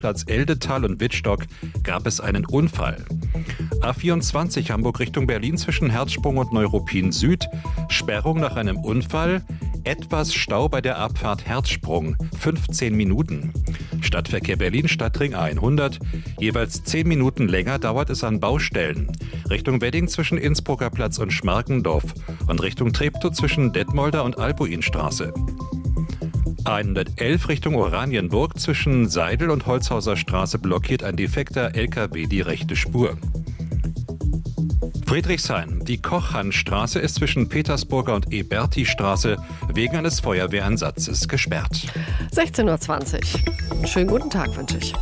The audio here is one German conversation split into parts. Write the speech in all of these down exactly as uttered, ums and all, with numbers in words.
Platz Eldetal und Wittstock gab es einen Unfall. A vierundzwanzig Hamburg Richtung Berlin zwischen Herzsprung und Neuruppin Süd. Sperrung nach einem Unfall. Etwas Stau bei der Abfahrt Herzsprung. fünfzehn Minuten. Stadtverkehr Berlin, Stadtring hundert. Jeweils zehn Minuten länger dauert es an Baustellen. Richtung Wedding zwischen Innsbrucker Platz und Schmarkendorf. Und Richtung Treptow zwischen Detmolder und Albuinstraße. hundertelf Richtung Oranienburg zwischen Seidel und Holzhauser Straße blockiert ein defekter L K W die rechte Spur. Friedrichshain. Die Kochhandstraße ist zwischen Petersburger und Eberti-Straße wegen eines Feuerwehreinsatzes gesperrt. sechzehn Uhr zwanzig. Einen schönen guten Tag wünsche ich.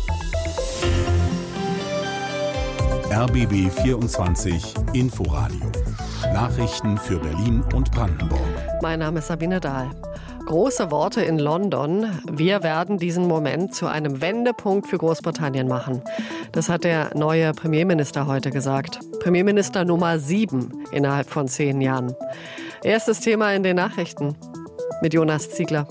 R B B vierundzwanzig Inforadio. Nachrichten für Berlin und Brandenburg. Mein Name ist Sabine Dahl. Große Worte in London. Wir werden diesen Moment zu einem Wendepunkt für Großbritannien machen. Das hat der neue Premierminister heute gesagt. Premierminister Nummer sieben innerhalb von zehn Jahren. Erstes Thema in den Nachrichten mit Jonas Ziegler.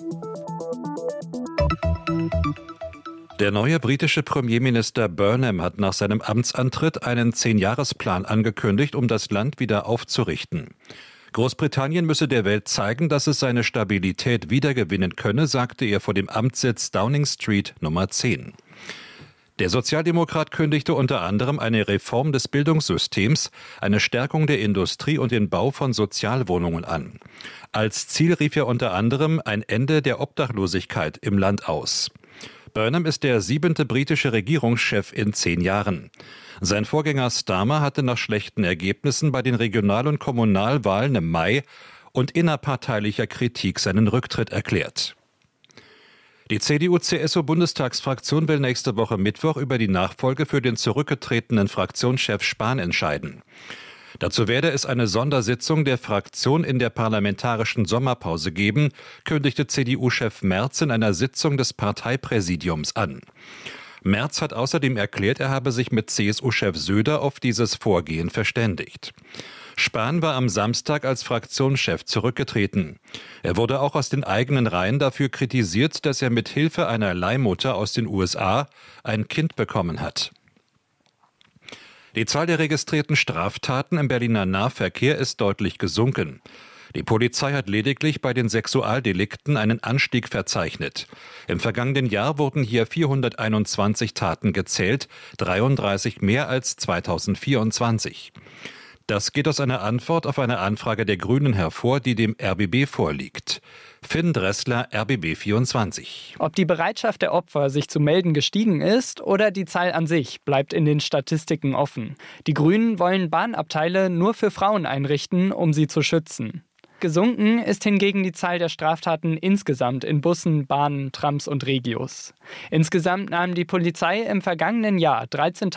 Der neue britische Premierminister Burnham hat nach seinem Amtsantritt einen Zehn-Jahres-Plan angekündigt, um das Land wieder aufzurichten. Großbritannien müsse der Welt zeigen, dass es seine Stabilität wiedergewinnen könne, sagte er vor dem Amtssitz Downing Street Nummer zehn. Der Sozialdemokrat kündigte unter anderem eine Reform des Bildungssystems, eine Stärkung der Industrie und den Bau von Sozialwohnungen an. Als Ziel rief er unter anderem ein Ende der Obdachlosigkeit im Land aus. Burnham ist der siebente britische Regierungschef in zehn Jahren. Sein Vorgänger Starmer hatte nach schlechten Ergebnissen bei den Regional- und Kommunalwahlen im Mai und innerparteilicher Kritik seinen Rücktritt erklärt. Die C D U-C S U-Bundestagsfraktion will nächste Woche Mittwoch über die Nachfolge für den zurückgetretenen Fraktionschef Spahn entscheiden. Dazu werde es eine Sondersitzung der Fraktion in der parlamentarischen Sommerpause geben, kündigte C D U-Chef Merz in einer Sitzung des Parteipräsidiums an. Merz hat außerdem erklärt, er habe sich mit C S U-Chef Söder auf dieses Vorgehen verständigt. Spahn war am Samstag als Fraktionschef zurückgetreten. Er wurde auch aus den eigenen Reihen dafür kritisiert, dass er mit Hilfe einer Leihmutter aus den U S A ein Kind bekommen hat. Die Zahl der registrierten Straftaten im Berliner Nahverkehr ist deutlich gesunken. Die Polizei hat lediglich bei den Sexualdelikten einen Anstieg verzeichnet. Im vergangenen Jahr wurden hier vierhunderteinundzwanzig Taten gezählt, dreiunddreißig mehr als zweitausendvierundzwanzig. Das geht aus einer Antwort auf eine Anfrage der Grünen hervor, die dem R B B vorliegt. Finn Dressler, R B B vierundzwanzig. Ob die Bereitschaft der Opfer, sich zu melden, gestiegen ist oder die Zahl an sich, bleibt in den Statistiken offen. Die Grünen wollen Bahnabteile nur für Frauen einrichten, um sie zu schützen. Gesunken ist hingegen die Zahl der Straftaten insgesamt in Bussen, Bahnen, Trams und Regios. Insgesamt nahm die Polizei im vergangenen Jahr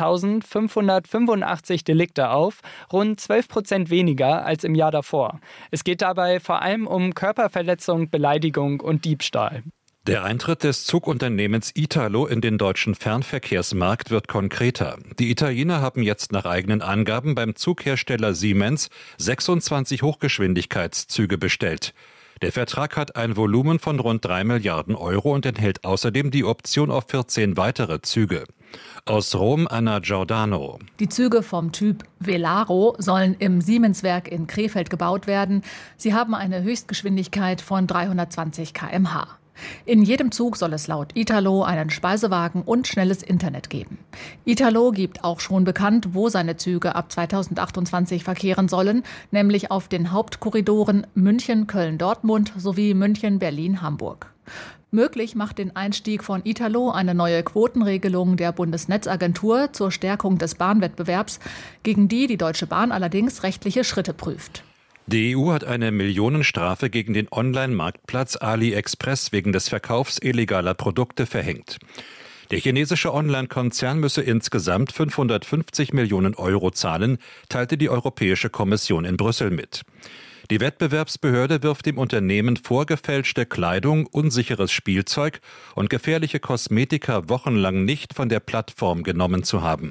dreizehntausendfünfhundertfünfundachtzig Delikte auf, rund zwölf Prozent weniger als im Jahr davor. Es geht dabei vor allem um Körperverletzung, Beleidigung und Diebstahl. Der Eintritt des Zugunternehmens Italo in den deutschen Fernverkehrsmarkt wird konkreter. Die Italiener haben jetzt nach eigenen Angaben beim Zughersteller Siemens sechsundzwanzig Hochgeschwindigkeitszüge bestellt. Der Vertrag hat ein Volumen von rund drei Milliarden Euro und enthält außerdem die Option auf vierzehn weitere Züge. Aus Rom, Anna Giordano. Die Züge vom Typ Velaro sollen im Siemens-Werk in Krefeld gebaut werden. Sie haben eine Höchstgeschwindigkeit von dreihundertzwanzig Kilometer pro Stunde. In jedem Zug soll es laut Italo einen Speisewagen und schnelles Internet geben. Italo gibt auch schon bekannt, wo seine Züge ab zweitausendachtundzwanzig verkehren sollen, nämlich auf den Hauptkorridoren München, Köln, Dortmund sowie München, Berlin, Hamburg. Möglich macht den Einstieg von Italo eine neue Quotenregelung der Bundesnetzagentur zur Stärkung des Bahnwettbewerbs, gegen die die Deutsche Bahn allerdings rechtliche Schritte prüft. Die E U hat eine Millionenstrafe gegen den Online-Marktplatz AliExpress wegen des Verkaufs illegaler Produkte verhängt. Der chinesische Online-Konzern müsse insgesamt fünfhundertfünfzig Millionen Euro zahlen, teilte die Europäische Kommission in Brüssel mit. Die Wettbewerbsbehörde wirft dem Unternehmen vor, gefälschte Kleidung, unsicheres Spielzeug und gefährliche Kosmetika wochenlang nicht von der Plattform genommen zu haben.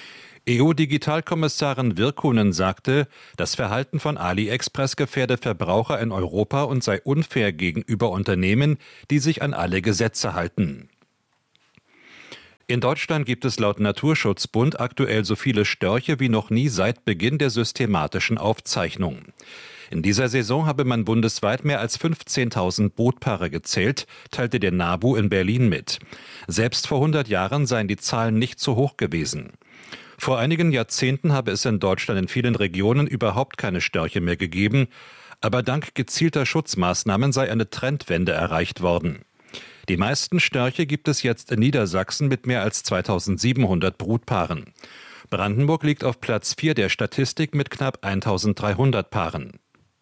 E U-Digitalkommissarin Virkkunen sagte, das Verhalten von AliExpress gefährde Verbraucher in Europa und sei unfair gegenüber Unternehmen, die sich an alle Gesetze halten. In Deutschland gibt es laut Naturschutzbund aktuell so viele Störche wie noch nie seit Beginn der systematischen Aufzeichnung. In dieser Saison habe man bundesweit mehr als fünfzehntausend Brutpaare gezählt, teilte der NABU in Berlin mit. Selbst vor hundert Jahren seien die Zahlen nicht so hoch gewesen. Vor einigen Jahrzehnten habe es in Deutschland in vielen Regionen überhaupt keine Störche mehr gegeben, aber dank gezielter Schutzmaßnahmen sei eine Trendwende erreicht worden. Die meisten Störche gibt es jetzt in Niedersachsen mit mehr als zweitausendsiebenhundert Brutpaaren. Brandenburg liegt auf Platz vier der Statistik mit knapp eintausenddreihundert Paaren.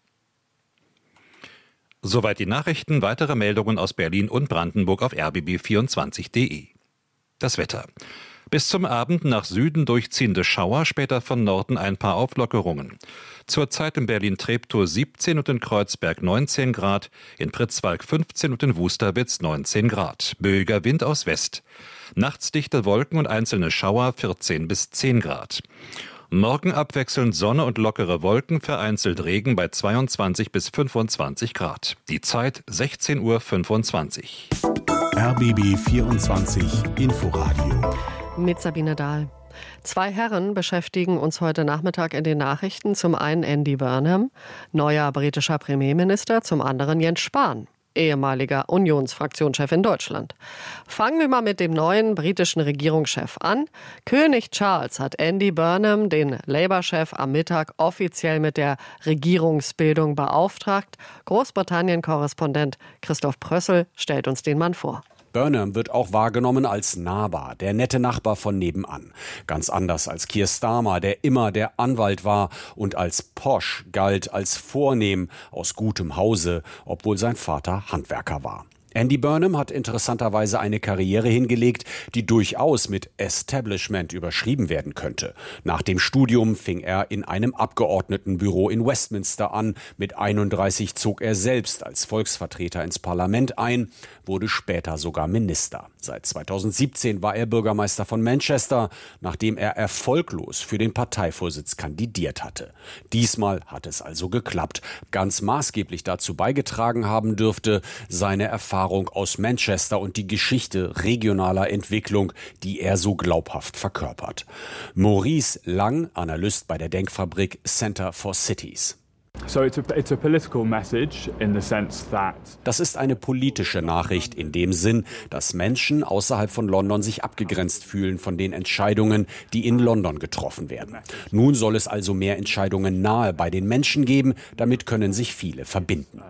Soweit die Nachrichten. Weitere Meldungen aus Berlin und Brandenburg auf r b b vierundzwanzig punkt d e. Das Wetter. Bis zum Abend nach Süden durchziehende Schauer, später von Norden ein paar Auflockerungen. Zurzeit in Berlin-Treptow siebzehn und in Kreuzberg neunzehn Grad, in Pritzwalk fünfzehn und in Wusterwitz neunzehn Grad. Böiger Wind aus West. Nachts dichte Wolken und einzelne Schauer vierzehn bis zehn Grad. Morgen abwechselnd Sonne und lockere Wolken, vereinzelt Regen bei zweiundzwanzig bis fünfundzwanzig Grad. Die Zeit sechzehn Uhr fünfundzwanzig. R B B vierundzwanzig Inforadio. Mit Sabine Dahl. Zwei Herren beschäftigen uns heute Nachmittag in den Nachrichten. Zum einen Andy Burnham, neuer britischer Premierminister, zum anderen Jens Spahn, ehemaliger Unionsfraktionschef in Deutschland. Fangen wir mal mit dem neuen britischen Regierungschef an. König Charles hat Andy Burnham, den Labour-Chef, am Mittag offiziell mit der Regierungsbildung beauftragt. Großbritannien-Korrespondent Christoph Prössel stellt uns den Mann vor. Burnham wird auch wahrgenommen als nahbar, der nette Nachbar von nebenan. Ganz anders als Keir Starmer, der immer der Anwalt war und als posh galt, als vornehm, aus gutem Hause, obwohl sein Vater Handwerker war. Andy Burnham hat interessanterweise eine Karriere hingelegt, die durchaus mit Establishment überschrieben werden könnte. Nach dem Studium fing er in einem Abgeordnetenbüro in Westminster an. Mit einunddreißig zog er selbst als Volksvertreter ins Parlament ein, wurde später sogar Minister. Seit zweitausendsiebzehn war er Bürgermeister von Manchester, nachdem er erfolglos für den Parteivorsitz kandidiert hatte. Diesmal hat es also geklappt. Ganz maßgeblich dazu beigetragen haben dürfte seine Erfahrung aus Manchester und die Geschichte regionaler Entwicklung, die er so glaubhaft verkörpert. Maurice Lang, Analyst bei der Denkfabrik Center for Cities. Das ist eine politische Nachricht in dem Sinn, dass Menschen außerhalb von London sich abgegrenzt fühlen von den Entscheidungen, die in London getroffen werden. Nun soll es also mehr Entscheidungen nahe bei den Menschen geben, damit können sich viele verbinden.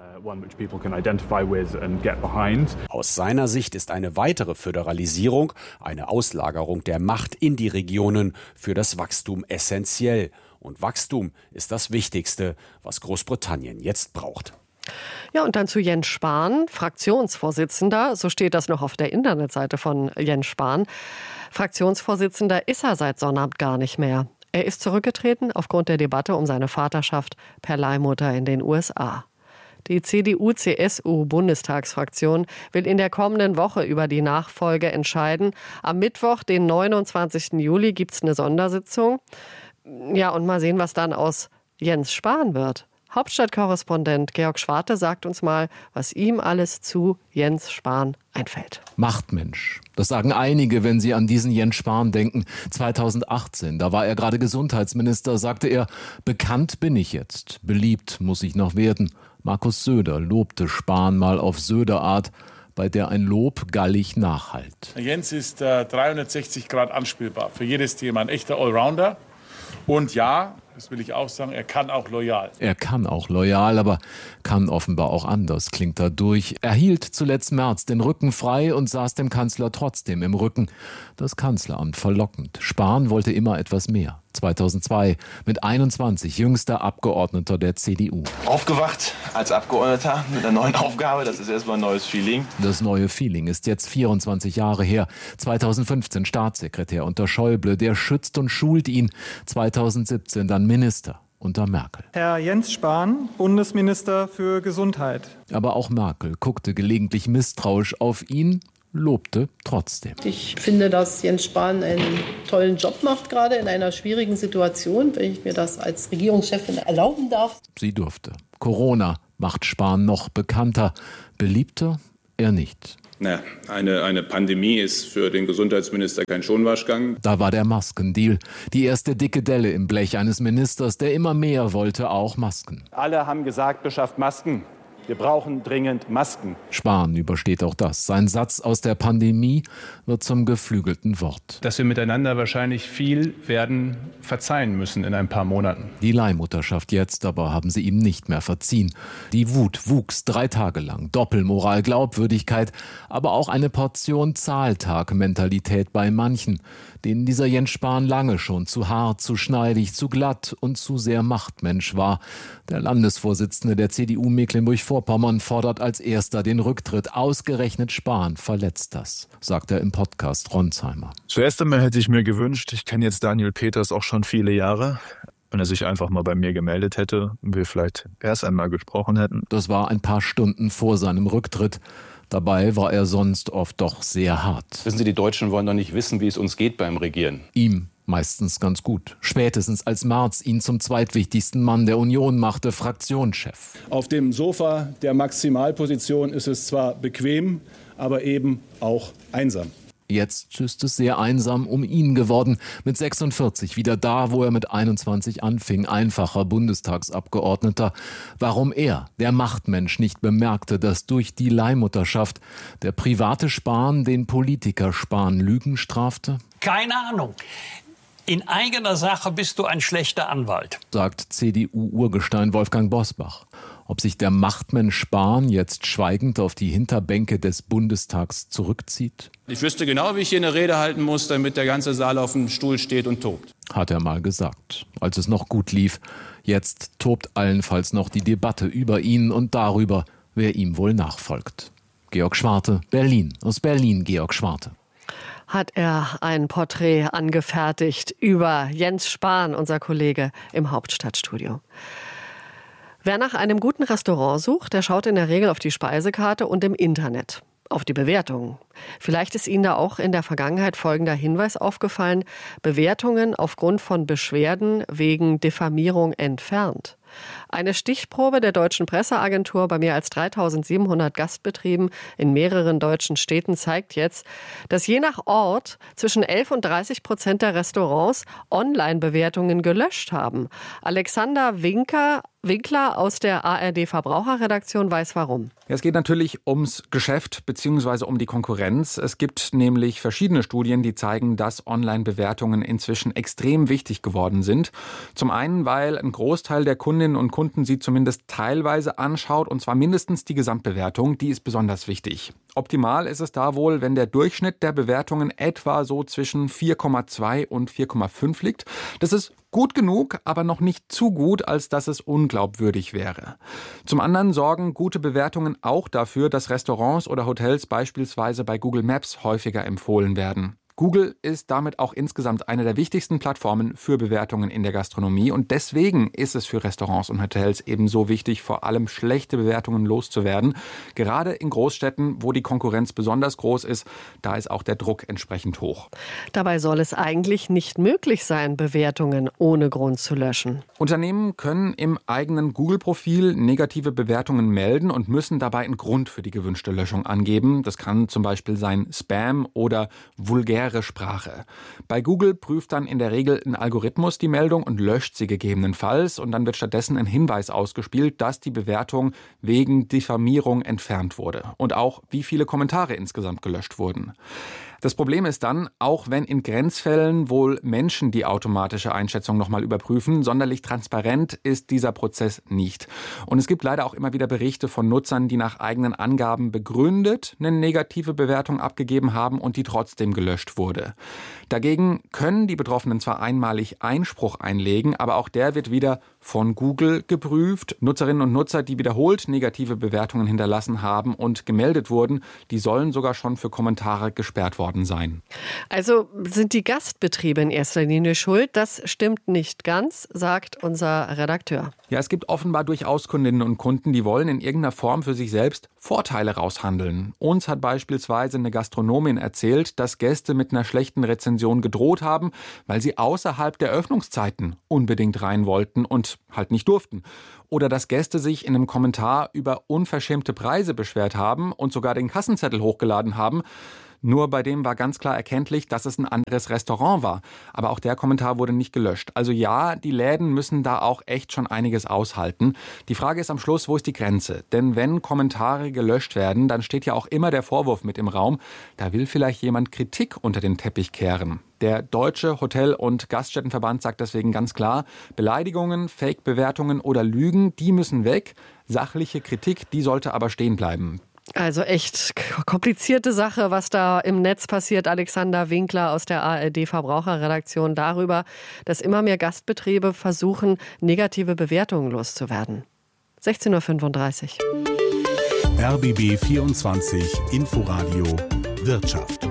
Aus seiner Sicht ist eine weitere Föderalisierung, eine Auslagerung der Macht in die Regionen für das Wachstum essentiell. Und Wachstum ist das Wichtigste, was Großbritannien jetzt braucht. Ja, und dann zu Jens Spahn, Fraktionsvorsitzender, so steht das noch auf der Internetseite von Jens Spahn. Fraktionsvorsitzender ist er seit Sonnabend gar nicht mehr. Er ist zurückgetreten aufgrund der Debatte um seine Vaterschaft per Leihmutter in den U S A. Die C D U-C S U-Bundestagsfraktion will in der kommenden Woche über die Nachfolge entscheiden. Am Mittwoch, den neunundzwanzigsten Juli, gibt es eine Sondersitzung. Ja, und mal sehen, was dann aus Jens Spahn wird. Hauptstadtkorrespondent Georg Schwarte sagt uns mal, was ihm alles zu Jens Spahn einfällt. Machtmensch. Das sagen einige, wenn sie an diesen Jens Spahn denken. zweitausendachtzehn, da war er gerade Gesundheitsminister, sagte er, bekannt bin ich jetzt, beliebt muss ich noch werden. Markus Söder lobte Spahn mal auf Söder-Art, bei der ein Lob gallig nachhallt. Jens ist äh, dreihundertsechzig Grad anspielbar, für jedes Thema ein echter Allrounder. Und ja, das will ich auch sagen, er kann auch loyal. Er kann auch loyal, aber kann offenbar auch anders, klingt da durch. Er hielt zuletzt Merz den Rücken frei und saß dem Kanzler trotzdem im Rücken. Das Kanzleramt verlockend. Spahn wollte immer etwas mehr. zweitausendzwei mit einundzwanzig jüngster Abgeordneter der C D U. Aufgewacht als Abgeordneter mit einer neuen Aufgabe, das ist erstmal ein neues Feeling. Das neue Feeling ist jetzt vierundzwanzig Jahre her. zweitausendfünfzehn Staatssekretär unter Schäuble, der schützt und schult ihn. zweitausendsiebzehn dann Minister unter Merkel. Herr Jens Spahn, Bundesminister für Gesundheit. Aber auch Merkel guckte gelegentlich misstrauisch auf ihn, lobte trotzdem. Ich finde, dass Jens Spahn einen tollen Job macht, gerade in einer schwierigen Situation, wenn ich mir das als Regierungschefin erlauben darf. Sie durfte. Corona macht Spahn noch bekannter. Beliebter er nicht. Na, eine, eine Pandemie ist für den Gesundheitsminister kein Schonwaschgang. Da war der Maskendeal. Die erste dicke Delle im Blech eines Ministers, der immer mehr wollte, auch Masken. Alle haben gesagt, beschafft Masken. Wir brauchen dringend Masken. Spahn übersteht auch das. Sein Satz aus der Pandemie wird zum geflügelten Wort. Dass wir miteinander wahrscheinlich viel werden verzeihen müssen in ein paar Monaten. Die Leihmutterschaft jetzt aber haben sie ihm nicht mehr verziehen. Die Wut wuchs drei Tage lang. Doppelmoral, Glaubwürdigkeit, aber auch eine Portion Zahltag-Mentalität bei manchen, denen dieser Jens Spahn lange schon zu hart, zu schneidig, zu glatt und zu sehr Machtmensch war. Der Landesvorsitzende der C D U Mecklenburg-Vorpommern fordert als erster den Rücktritt. Ausgerechnet Spahn verletzt das, sagt er im Podcast Ronsheimer. Zuerst einmal hätte ich mir gewünscht, ich kenne jetzt Daniel Peters auch schon viele Jahre, wenn er sich einfach mal bei mir gemeldet hätte und wir vielleicht erst einmal gesprochen hätten. Das war ein paar Stunden vor seinem Rücktritt. Dabei war er sonst oft doch sehr hart. Wissen Sie, die Deutschen wollen doch nicht wissen, wie es uns geht beim Regieren. Ihm meistens ganz gut. Spätestens als Merz ihn zum zweitwichtigsten Mann der Union machte, Fraktionschef. Auf dem Sofa der Maximalposition ist es zwar bequem, aber eben auch einsam. Jetzt ist es sehr einsam um ihn geworden. Mit sechsundvierzig wieder da, wo er mit einundzwanzig anfing, einfacher Bundestagsabgeordneter. Warum er, der Machtmensch, nicht bemerkte, dass durch die Leihmutterschaft der private Spahn den Politiker Spahn Lügen strafte? Keine Ahnung. In eigener Sache bist du ein schlechter Anwalt, sagt C D U-Urgestein Wolfgang Bosbach. Ob sich der Machtmensch Spahn jetzt schweigend auf die Hinterbänke des Bundestags zurückzieht? Ich wüsste genau, wie ich hier eine Rede halten muss, damit der ganze Saal auf dem Stuhl steht und tobt. Hat er mal gesagt, als es noch gut lief. Jetzt tobt allenfalls noch die Debatte über ihn und darüber, wer ihm wohl nachfolgt. Georg Schwarte, Berlin. Aus Berlin, Georg Schwarte. Hat er ein Porträt angefertigt über Jens Spahn, unser Kollege im Hauptstadtstudio. Wer nach einem guten Restaurant sucht, der schaut in der Regel auf die Speisekarte und im Internet auf die Bewertungen. Vielleicht ist Ihnen da auch in der Vergangenheit folgender Hinweis aufgefallen: Bewertungen aufgrund von Beschwerden wegen Diffamierung entfernt. Eine Stichprobe der Deutschen Presseagentur bei mehr als dreitausendsiebenhundert Gastbetrieben in mehreren deutschen Städten zeigt jetzt, dass je nach Ort zwischen elf und dreißig Prozent der Restaurants Online-Bewertungen gelöscht haben. Alexander Winker, Winkler aus der A R D-Verbraucherredaktion weiß warum. Ja, es geht natürlich ums Geschäft bzw. um die Konkurrenz. Es gibt nämlich verschiedene Studien, die zeigen, dass Online-Bewertungen inzwischen extrem wichtig geworden sind. Zum einen, weil ein Großteil der Kundinnen und Kunden sie zumindest teilweise anschaut, und zwar mindestens die Gesamtbewertung. Die ist besonders wichtig. Optimal ist es da wohl, wenn der Durchschnitt der Bewertungen etwa so zwischen vier Komma zwei und vier Komma fünf liegt. Das ist gut genug, aber noch nicht zu gut, als dass es unglaubwürdig wäre. Zum anderen sorgen gute Bewertungen auch dafür, dass Restaurants oder Hotels beispielsweise bei Google Maps häufiger empfohlen werden. Google ist damit auch insgesamt eine der wichtigsten Plattformen für Bewertungen in der Gastronomie. Und deswegen ist es für Restaurants und Hotels eben so wichtig, vor allem schlechte Bewertungen loszuwerden. Gerade in Großstädten, wo die Konkurrenz besonders groß ist, da ist auch der Druck entsprechend hoch. Dabei soll es eigentlich nicht möglich sein, Bewertungen ohne Grund zu löschen. Unternehmen können im eigenen Google-Profil negative Bewertungen melden und müssen dabei einen Grund für die gewünschte Löschung angeben. Das kann zum Beispiel sein Spam oder vulgäre Sprache. Bei Google prüft dann in der Regel ein Algorithmus die Meldung und löscht sie gegebenenfalls, und dann wird stattdessen ein Hinweis ausgespielt, dass die Bewertung wegen Diffamierung entfernt wurde und auch, wie viele Kommentare insgesamt gelöscht wurden. Das Problem ist dann, auch wenn in Grenzfällen wohl Menschen die automatische Einschätzung nochmal überprüfen, sonderlich transparent ist dieser Prozess nicht. Und es gibt leider auch immer wieder Berichte von Nutzern, die nach eigenen Angaben begründet eine negative Bewertung abgegeben haben und die trotzdem gelöscht wurde. Dagegen können die Betroffenen zwar einmalig Einspruch einlegen, aber auch der wird wieder von Google geprüft. Nutzerinnen und Nutzer, die wiederholt negative Bewertungen hinterlassen haben und gemeldet wurden, die sollen sogar schon für Kommentare gesperrt worden geworden seien. Also sind die Gastbetriebe in erster Linie schuld? Das stimmt nicht ganz, sagt unser Redakteur. Ja, es gibt offenbar durchaus Kundinnen und Kunden, die wollen in irgendeiner Form für sich selbst Vorteile raushandeln. Uns hat beispielsweise eine Gastronomin erzählt, dass Gäste mit einer schlechten Rezension gedroht haben, weil sie außerhalb der Öffnungszeiten unbedingt rein wollten und halt nicht durften. Oder dass Gäste sich in einem Kommentar über unverschämte Preise beschwert haben und sogar den Kassenzettel hochgeladen haben. Nur bei dem war ganz klar erkenntlich, dass es ein anderes Restaurant war. Aber auch der Kommentar wurde nicht gelöscht. Also ja, die Läden müssen da auch echt schon einiges aushalten. Die Frage ist am Schluss, wo ist die Grenze? Denn wenn Kommentare gelöscht werden, dann steht ja auch immer der Vorwurf mit im Raum, da will vielleicht jemand Kritik unter den Teppich kehren. Der Deutsche Hotel- und Gaststättenverband sagt deswegen ganz klar, Beleidigungen, Fake-Bewertungen oder Lügen, die müssen weg. Sachliche Kritik, die sollte aber stehen bleiben. Also echt komplizierte Sache, was da im Netz passiert. Alexander Winkler aus der A R D-Verbraucherredaktion darüber, dass immer mehr Gastbetriebe versuchen, negative Bewertungen loszuwerden. sechzehn Uhr fünfunddreißig. R B B vierundzwanzig Inforadio Wirtschaft.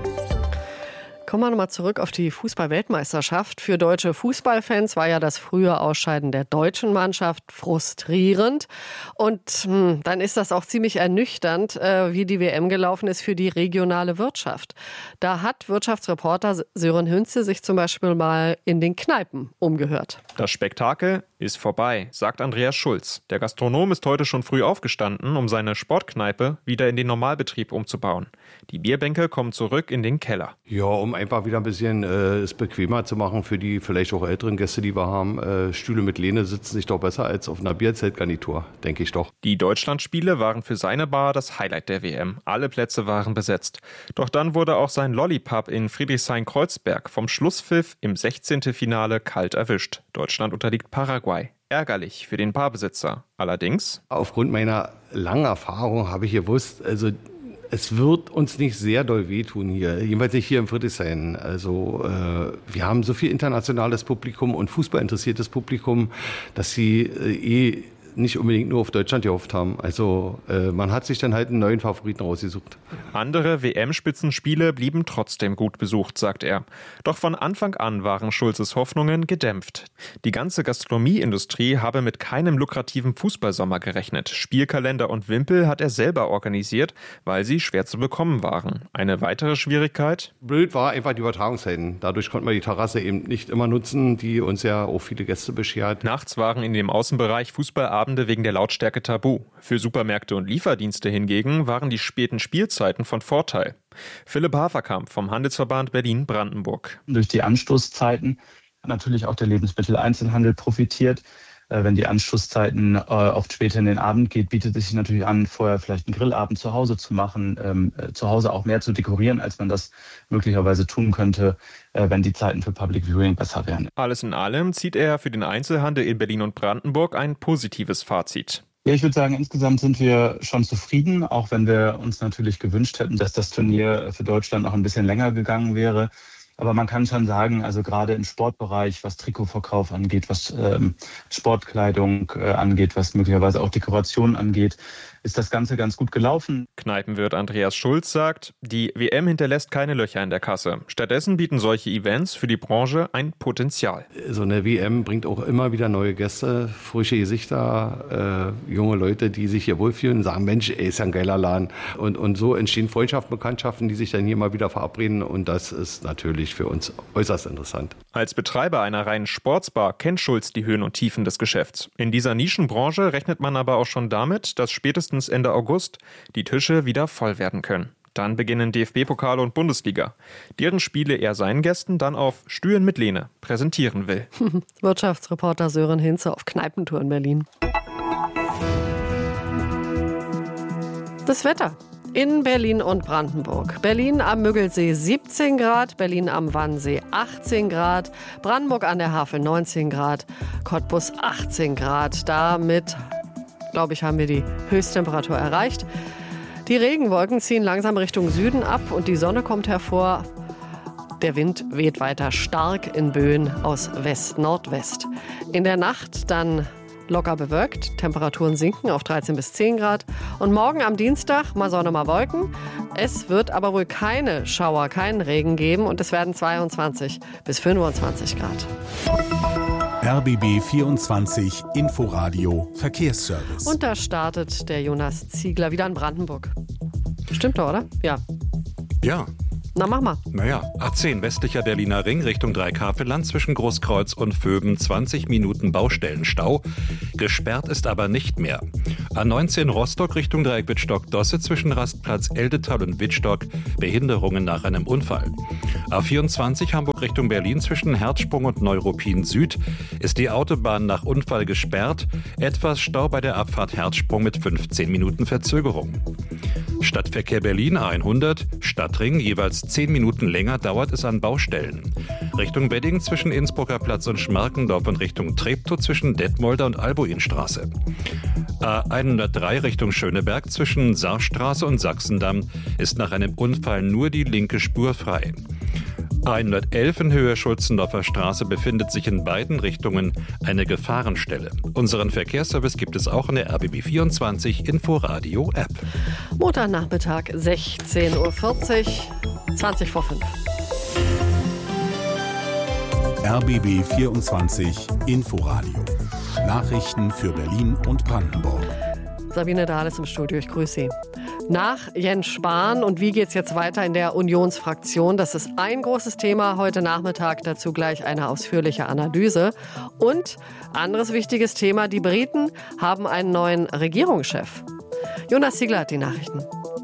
Kommen wir nochmal zurück auf die Fußball-Weltmeisterschaft. Für deutsche Fußballfans war ja das frühe Ausscheiden der deutschen Mannschaft frustrierend. Und hm, dann ist das auch ziemlich ernüchternd, äh, wie die W M gelaufen ist für die regionale Wirtschaft. Da hat Wirtschaftsreporter Sören Hünze sich zum Beispiel mal in den Kneipen umgehört. Das Spektakel ist vorbei, sagt Andreas Schulz. Der Gastronom ist heute schon früh aufgestanden, um seine Sportkneipe wieder in den Normalbetrieb umzubauen. Die Bierbänke kommen zurück in den Keller. Ja, um einfach wieder ein bisschen äh, es bequemer zu machen für die vielleicht auch älteren Gäste, die wir haben. Äh, Stühle mit Lehne sitzen sich doch besser als auf einer Bierzeltgarnitur, denke ich doch. Die Deutschlandspiele waren für seine Bar das Highlight der W M. Alle Plätze waren besetzt. Doch dann wurde auch sein Lollipub in Friedrichshain-Kreuzberg vom Schlusspfiff im sechzehnten Finale kalt erwischt. Deutschland unterliegt Paraguay. Ärgerlich für den Barbesitzer. Allerdings: Aufgrund meiner langen Erfahrung habe ich gewusst, also es wird uns nicht sehr doll wehtun hier, jedenfalls nicht hier im Friedrichshain. Also äh, wir haben so viel internationales Publikum und fußballinteressiertes Publikum, dass sie äh, eh nicht unbedingt nur auf Deutschland gehofft haben. Also äh, man hat sich dann halt einen neuen Favoriten rausgesucht. Andere W M-Spitzenspiele blieben trotzdem gut besucht, sagt er. Doch von Anfang an waren Schulzes Hoffnungen gedämpft. Die ganze Gastronomieindustrie habe mit keinem lukrativen Fußballsommer gerechnet. Spielkalender und Wimpel hat er selber organisiert, weil sie schwer zu bekommen waren. Eine weitere Schwierigkeit? Blöd war einfach die Übertragungszeiten. Dadurch konnte man die Terrasse eben nicht immer nutzen, die uns ja auch viele Gäste beschert. Nachts waren in dem Außenbereich Fußballabende wegen der Lautstärke tabu. Für Supermärkte und Lieferdienste hingegen waren die späten Spielzeiten von Vorteil. Philipp Haferkamp vom Handelsverband Berlin-Brandenburg. Durch die Anstoßzeiten hat natürlich auch der Lebensmitteleinzelhandel profitiert. Wenn die Anstoßzeiten äh, oft später in den Abend geht, bietet es sich natürlich an, vorher vielleicht einen Grillabend zu Hause zu machen, ähm, äh, zu Hause auch mehr zu dekorieren, als man das möglicherweise tun könnte, äh, wenn die Zeiten für Public Viewing besser wären. Alles in allem zieht er für den Einzelhandel in Berlin und Brandenburg ein positives Fazit. Ja, ich würde sagen, insgesamt sind wir schon zufrieden, auch wenn wir uns natürlich gewünscht hätten, dass das Turnier für Deutschland noch ein bisschen länger gegangen wäre. Aber man kann schon sagen, also gerade im Sportbereich, was Trikotverkauf angeht, was ähm, Sportkleidung äh, angeht, was möglicherweise auch Dekoration angeht, ist das Ganze ganz gut gelaufen. Kneipenwirt Andreas Schulz sagt, die W M hinterlässt keine Löcher in der Kasse. Stattdessen bieten solche Events für die Branche ein Potenzial. So eine W M bringt auch immer wieder neue Gäste, frische Gesichter, äh, junge Leute, die sich hier wohlfühlen, sagen, Mensch, ey, ist ja ein geiler Laden. Und, und so entstehen Freundschaften, Bekanntschaften, die sich dann hier mal wieder verabreden. Und das ist natürlich für uns äußerst interessant. Als Betreiber einer reinen Sportsbar kennt Schulz die Höhen und Tiefen des Geschäfts. In dieser Nischenbranche rechnet man aber auch schon damit, dass spätestens Ende August die Tische wieder voll werden können. Dann beginnen D F B-Pokal und Bundesliga, deren Spiele er seinen Gästen dann auf Stühlen mit Lehne präsentieren will. Wirtschaftsreporter Sören Hinze auf Kneipentour in Berlin. Das Wetter. In Berlin und Brandenburg. Berlin am Müggelsee siebzehn Grad, Berlin am Wannsee achtzehn Grad, Brandenburg an der Havel neunzehn Grad, Cottbus achtzehn Grad. Damit, glaube ich, haben wir die Höchsttemperatur erreicht. Die Regenwolken ziehen langsam Richtung Süden ab und die Sonne kommt hervor. Der Wind weht weiter stark in Böen aus West-Nordwest. In der Nacht dann locker bewölkt, Temperaturen sinken auf dreizehn bis zehn Grad. Und morgen am Dienstag mal Sonne, mal Wolken. Es wird aber wohl keine Schauer, keinen Regen geben und es werden zweiundzwanzig bis fünfundzwanzig Grad. R B B vierundzwanzig Inforadio Verkehrsservice. Und da startet der Jonas Ziegler wieder in Brandenburg. Stimmt doch, oder? Ja. Ja. Na, mach mal. Naja, A zehn westlicher Berliner Ring Richtung Dreikafelland zwischen Großkreuz und Vöben zwanzig Minuten Baustellenstau. Gesperrt ist aber nicht mehr. A neunzehn Rostock Richtung Dreieck Wittstock-Dosse zwischen Rastplatz Eldetal und Wittstock Behinderungen nach einem Unfall. A vierundzwanzig Hamburg Richtung Berlin zwischen Herzsprung und Neuruppin Süd ist die Autobahn nach Unfall gesperrt. Etwas Stau bei der Abfahrt Herzsprung mit fünfzehn Minuten Verzögerung. Stadtverkehr Berlin A hundert, Stadtring jeweils zehn Minuten länger dauert es an Baustellen. Richtung Wedding zwischen Innsbrucker Platz und Schmarkendorf und Richtung Treptow zwischen Detmolder und Albuinstraße. A hundertdrei Richtung Schöneberg zwischen Saarstraße und Sachsendamm ist nach einem Unfall nur die linke Spur frei. A hundertelf in Höhe Schulzendorfer Straße befindet sich in beiden Richtungen eine Gefahrenstelle. Unseren Verkehrsservice gibt es auch in der R B B vierundzwanzig Inforadio App. Montagnachmittag sechzehn Uhr vierzig, zwanzig vor fünf. R B B vierundzwanzig Inforadio. Nachrichten für Berlin und Brandenburg. Sabine Dahl ist im Studio, ich grüße Sie. Nach Jens Spahn und wie geht es jetzt weiter in der Unionsfraktion? Das ist ein großes Thema heute Nachmittag, dazu gleich eine ausführliche Analyse. Und anderes wichtiges Thema, die Briten haben einen neuen Regierungschef. Jonas Ziegler hat die Nachrichten.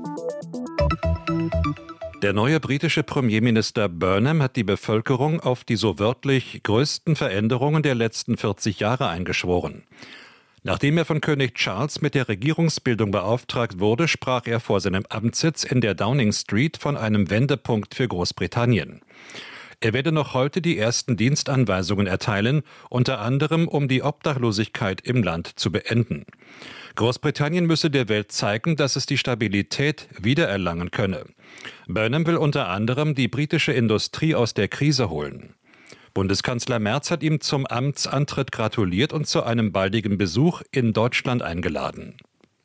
Der neue britische Premierminister Burnham hat die Bevölkerung auf die so wörtlich größten Veränderungen der letzten vierzig Jahre eingeschworen. Nachdem er von König Charles mit der Regierungsbildung beauftragt wurde, sprach er vor seinem Amtssitz in der Downing Street von einem Wendepunkt für Großbritannien. Er werde noch heute die ersten Dienstanweisungen erteilen, unter anderem um die Obdachlosigkeit im Land zu beenden. Großbritannien müsse der Welt zeigen, dass es die Stabilität wiedererlangen könne. Burnham will unter anderem die britische Industrie aus der Krise holen. Bundeskanzler Merz hat ihm zum Amtsantritt gratuliert und zu einem baldigen Besuch in Deutschland eingeladen.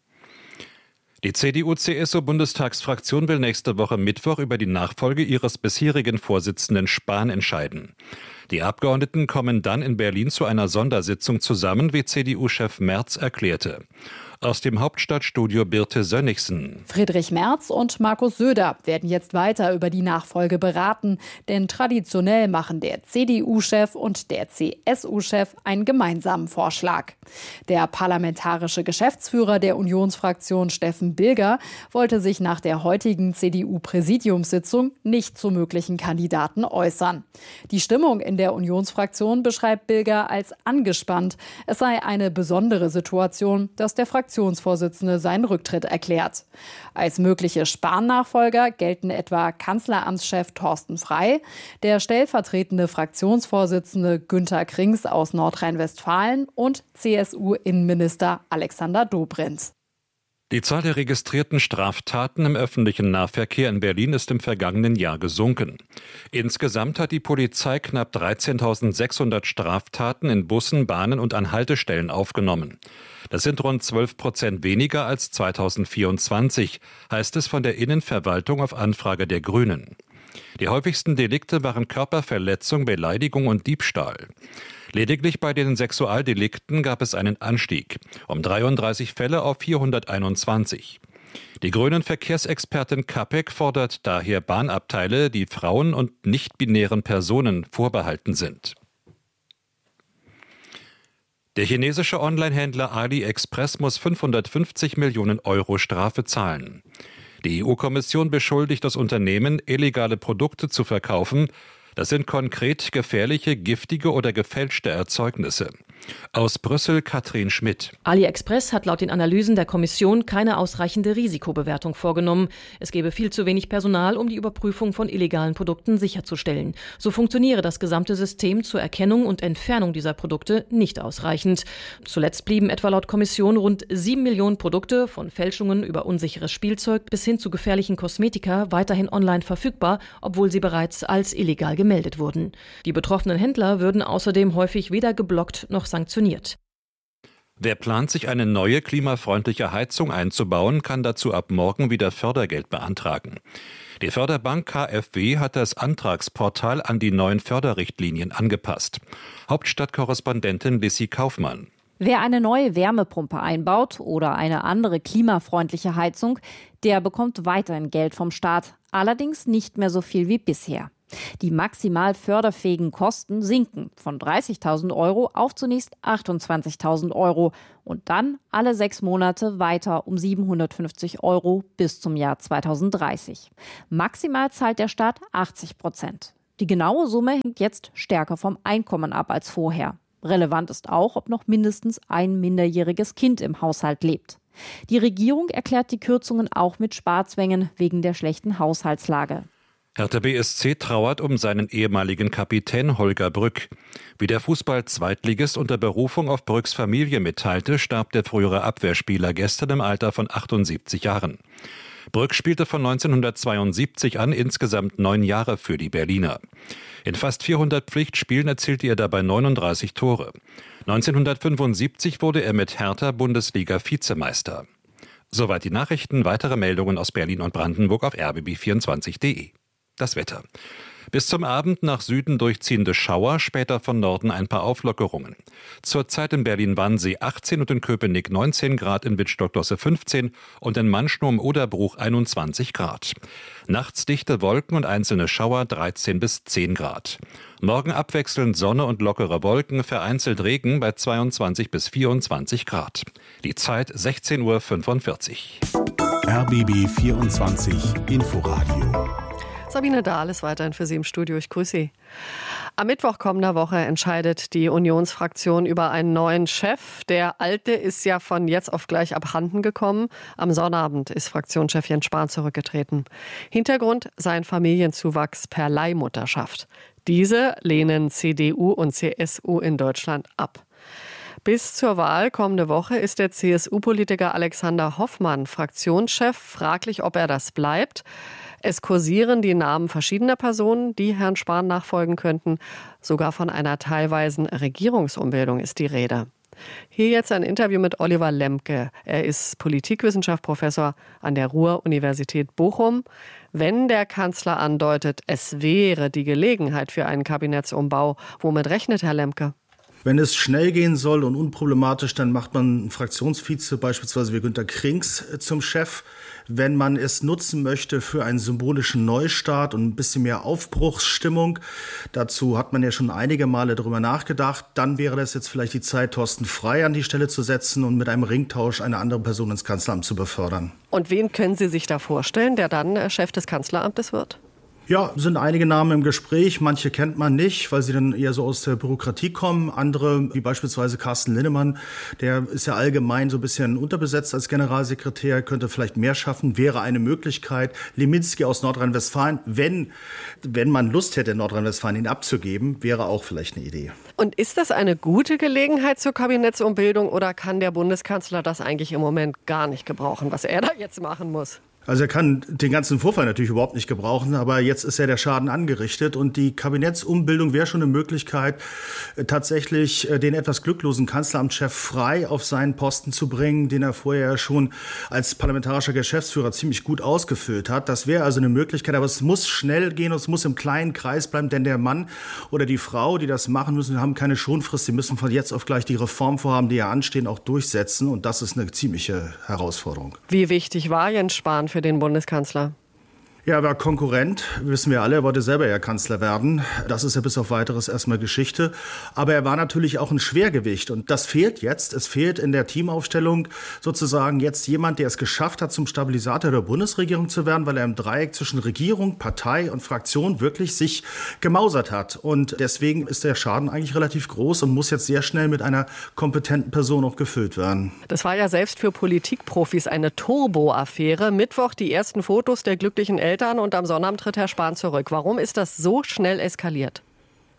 Die C D U-C S U-Bundestagsfraktion will nächste Woche Mittwoch über die Nachfolge ihres bisherigen Vorsitzenden Spahn entscheiden. Die Abgeordneten kommen dann in Berlin zu einer Sondersitzung zusammen, wie C D U-Chef Merz erklärte. Aus dem Hauptstadtstudio Birte Sönnigsen. Friedrich Merz und Markus Söder werden jetzt weiter über die Nachfolge beraten, denn traditionell machen der C D U-Chef und der C S U-Chef einen gemeinsamen Vorschlag. Der parlamentarische Geschäftsführer der Unionsfraktion Steffen Bilger wollte sich nach der heutigen C D U-Präsidiumssitzung nicht zu möglichen Kandidaten äußern. Die Stimmung in der Unionsfraktion beschreibt Bilger als angespannt. Es sei eine besondere Situation, dass der Fraktionsvorsitzende seinen Rücktritt erklärt. Als mögliche Spahn-Nachfolger gelten etwa Kanzleramtschef Thorsten Frey, der stellvertretende Fraktionsvorsitzende Günter Krings aus Nordrhein-Westfalen und C S U-Innenminister Alexander Dobrindt. Die Zahl der registrierten Straftaten im öffentlichen Nahverkehr in Berlin ist im vergangenen Jahr gesunken. Insgesamt hat die Polizei knapp dreizehntausendsechshundert Straftaten in Bussen, Bahnen und an Haltestellen aufgenommen. Das sind rund zwölf Prozent weniger als zweitausendvierundzwanzig, heißt es von der Innenverwaltung auf Anfrage der Grünen. Die häufigsten Delikte waren Körperverletzung, Beleidigung und Diebstahl. Lediglich bei den Sexualdelikten gab es einen Anstieg, um dreiunddreißig Fälle auf vierhunderteinundzwanzig. Die grünen Verkehrsexpertin Kapek fordert daher Bahnabteile, die Frauen und nicht-binären Personen vorbehalten sind. Der chinesische Onlinehändler AliExpress muss fünfhundertfünfzig Millionen Euro Strafe zahlen. Die E U-Kommission beschuldigt das Unternehmen, illegale Produkte zu verkaufen. Das sind konkret gefährliche, giftige oder gefälschte Erzeugnisse. Aus Brüssel Katrin Schmidt. AliExpress hat laut den Analysen der Kommission keine ausreichende Risikobewertung vorgenommen. Es gebe viel zu wenig Personal, um die Überprüfung von illegalen Produkten sicherzustellen. So funktioniere das gesamte System zur Erkennung und Entfernung dieser Produkte nicht ausreichend. Zuletzt blieben etwa laut Kommission rund sieben Millionen Produkte, von Fälschungen über unsicheres Spielzeug bis hin zu gefährlichen Kosmetika, weiterhin online verfügbar, obwohl sie bereits als illegal gemeldet wurden. Die betroffenen Händler würden außerdem häufig weder geblockt noch sanktioniert. Wer plant, sich eine neue klimafreundliche Heizung einzubauen, kann dazu ab morgen wieder Fördergeld beantragen. Die Förderbank K f W hat das Antragsportal an die neuen Förderrichtlinien angepasst. Hauptstadtkorrespondentin Lissy Kaufmann. Wer eine neue Wärmepumpe einbaut oder eine andere klimafreundliche Heizung, der bekommt weiterhin Geld vom Staat, allerdings nicht mehr so viel wie bisher. Die maximal förderfähigen Kosten sinken von dreißigtausend Euro auf zunächst achtundzwanzigtausend Euro und dann alle sechs Monate weiter um siebenhundertfünfzig Euro bis zum Jahr zweitausenddreißig. Maximal zahlt der Staat achtzig Prozent. Die genaue Summe hängt jetzt stärker vom Einkommen ab als vorher. Relevant ist auch, ob noch mindestens ein minderjähriges Kind im Haushalt lebt. Die Regierung erklärt die Kürzungen auch mit Sparzwängen wegen der schlechten Haushaltslage. Hertha B S C trauert um seinen ehemaligen Kapitän Holger Brück. Wie der Fußball-Zweitligist unter Berufung auf Brücks Familie mitteilte, starb der frühere Abwehrspieler gestern im Alter von achtundsiebzig Jahren. Brück spielte von neunzehnhundertzweiundsiebzig an insgesamt neun Jahre für die Berliner. In fast vierhundert Pflichtspielen erzielte er dabei neununddreißig Tore. neunzehnhundertfünfundsiebzig wurde er mit Hertha Bundesliga-Vizemeister. Soweit die Nachrichten. Weitere Meldungen aus Berlin und Brandenburg auf r b b vierundzwanzig punkt d e. Das Wetter. Bis zum Abend nach Süden durchziehende Schauer, später von Norden ein paar Auflockerungen. Zurzeit in Berlin-Wannsee achtzehn und in Köpenick neunzehn Grad, in Wittstock-Dosse fünfzehn und in Mannschnum-Oderbruch einundzwanzig Grad. Nachts dichte Wolken und einzelne Schauer dreizehn bis zehn Grad. Morgen abwechselnd Sonne und lockere Wolken, vereinzelt Regen bei zweiundzwanzig bis vierundzwanzig Grad. Die Zeit sechzehn Uhr fünfundvierzig. R B B vierundzwanzig Inforadio. Sabine Dahl ist weiterhin für Sie im Studio. Ich grüße Sie. Am Mittwoch kommender Woche entscheidet die Unionsfraktion über einen neuen Chef. Der alte ist ja von jetzt auf gleich abhanden gekommen. Am Sonnabend ist Fraktionschef Jens Spahn zurückgetreten. Hintergrund sein Familienzuwachs per Leihmutterschaft. Diese lehnen C D U und C S U in Deutschland ab. Bis zur Wahl kommende Woche ist der C S U-Politiker Alexander Hoffmann Fraktionschef. Fraglich, ob er das bleibt. Es kursieren die Namen verschiedener Personen, die Herrn Spahn nachfolgen könnten. Sogar von einer teilweisen Regierungsumbildung ist die Rede. Hier jetzt ein Interview mit Oliver Lemke. Er ist Politikwissenschaftsprofessor an der Ruhr-Universität Bochum. Wenn der Kanzler andeutet, es wäre die Gelegenheit für einen Kabinettsumbau, womit rechnet Herr Lemke? Wenn es schnell gehen soll und unproblematisch, dann macht man einen Fraktionsvize, beispielsweise wie Günter Krings, zum Chef. Wenn man es nutzen möchte für einen symbolischen Neustart und ein bisschen mehr Aufbruchsstimmung, dazu hat man ja schon einige Male darüber nachgedacht, dann wäre das jetzt vielleicht die Zeit, Thorsten Frey an die Stelle zu setzen und mit einem Ringtausch eine andere Person ins Kanzleramt zu befördern. Und wen können Sie sich da vorstellen, der dann Chef des Kanzleramtes wird? Ja, sind einige Namen im Gespräch. Manche kennt man nicht, weil sie dann eher so aus der Bürokratie kommen. Andere, wie beispielsweise Carsten Linnemann, der ist ja allgemein so ein bisschen unterbesetzt als Generalsekretär, könnte vielleicht mehr schaffen, wäre eine Möglichkeit. Leminski aus Nordrhein-Westfalen, wenn, wenn man Lust hätte, Nordrhein-Westfalen ihn abzugeben, wäre auch vielleicht eine Idee. Und ist das eine gute Gelegenheit zur Kabinettsumbildung oder kann der Bundeskanzler das eigentlich im Moment gar nicht gebrauchen, was er da jetzt machen muss? Also er kann den ganzen Vorfall natürlich überhaupt nicht gebrauchen, aber jetzt ist ja der Schaden angerichtet und die Kabinettsumbildung wäre schon eine Möglichkeit, tatsächlich den etwas glücklosen Kanzleramtschef Frey auf seinen Posten zu bringen, den er vorher schon als parlamentarischer Geschäftsführer ziemlich gut ausgefüllt hat. Das wäre also eine Möglichkeit, aber es muss schnell gehen und es muss im kleinen Kreis bleiben, denn der Mann oder die Frau, die das machen müssen, haben keine Schonfrist. Sie müssen von jetzt auf gleich die Reformvorhaben, die ja anstehen, auch durchsetzen und das ist eine ziemliche Herausforderung. Wie wichtig war Jens Spahn für den Bundeskanzler? Ja, er war Konkurrent, wissen wir alle, er wollte selber ja Kanzler werden. Das ist ja bis auf Weiteres erstmal Geschichte. Aber er war natürlich auch ein Schwergewicht und das fehlt jetzt. Es fehlt in der Teamaufstellung sozusagen jetzt jemand, der es geschafft hat, zum Stabilisator der Bundesregierung zu werden, weil er im Dreieck zwischen Regierung, Partei und Fraktion wirklich sich gemausert hat. Und deswegen ist der Schaden eigentlich relativ groß und muss jetzt sehr schnell mit einer kompetenten Person auch gefüllt werden. Das war ja selbst für Politikprofis eine Turbo-Affäre. Mittwoch die ersten Fotos der glücklichen Eltern und am Sonnabend tritt Herr Spahn zurück. Warum ist das so schnell eskaliert?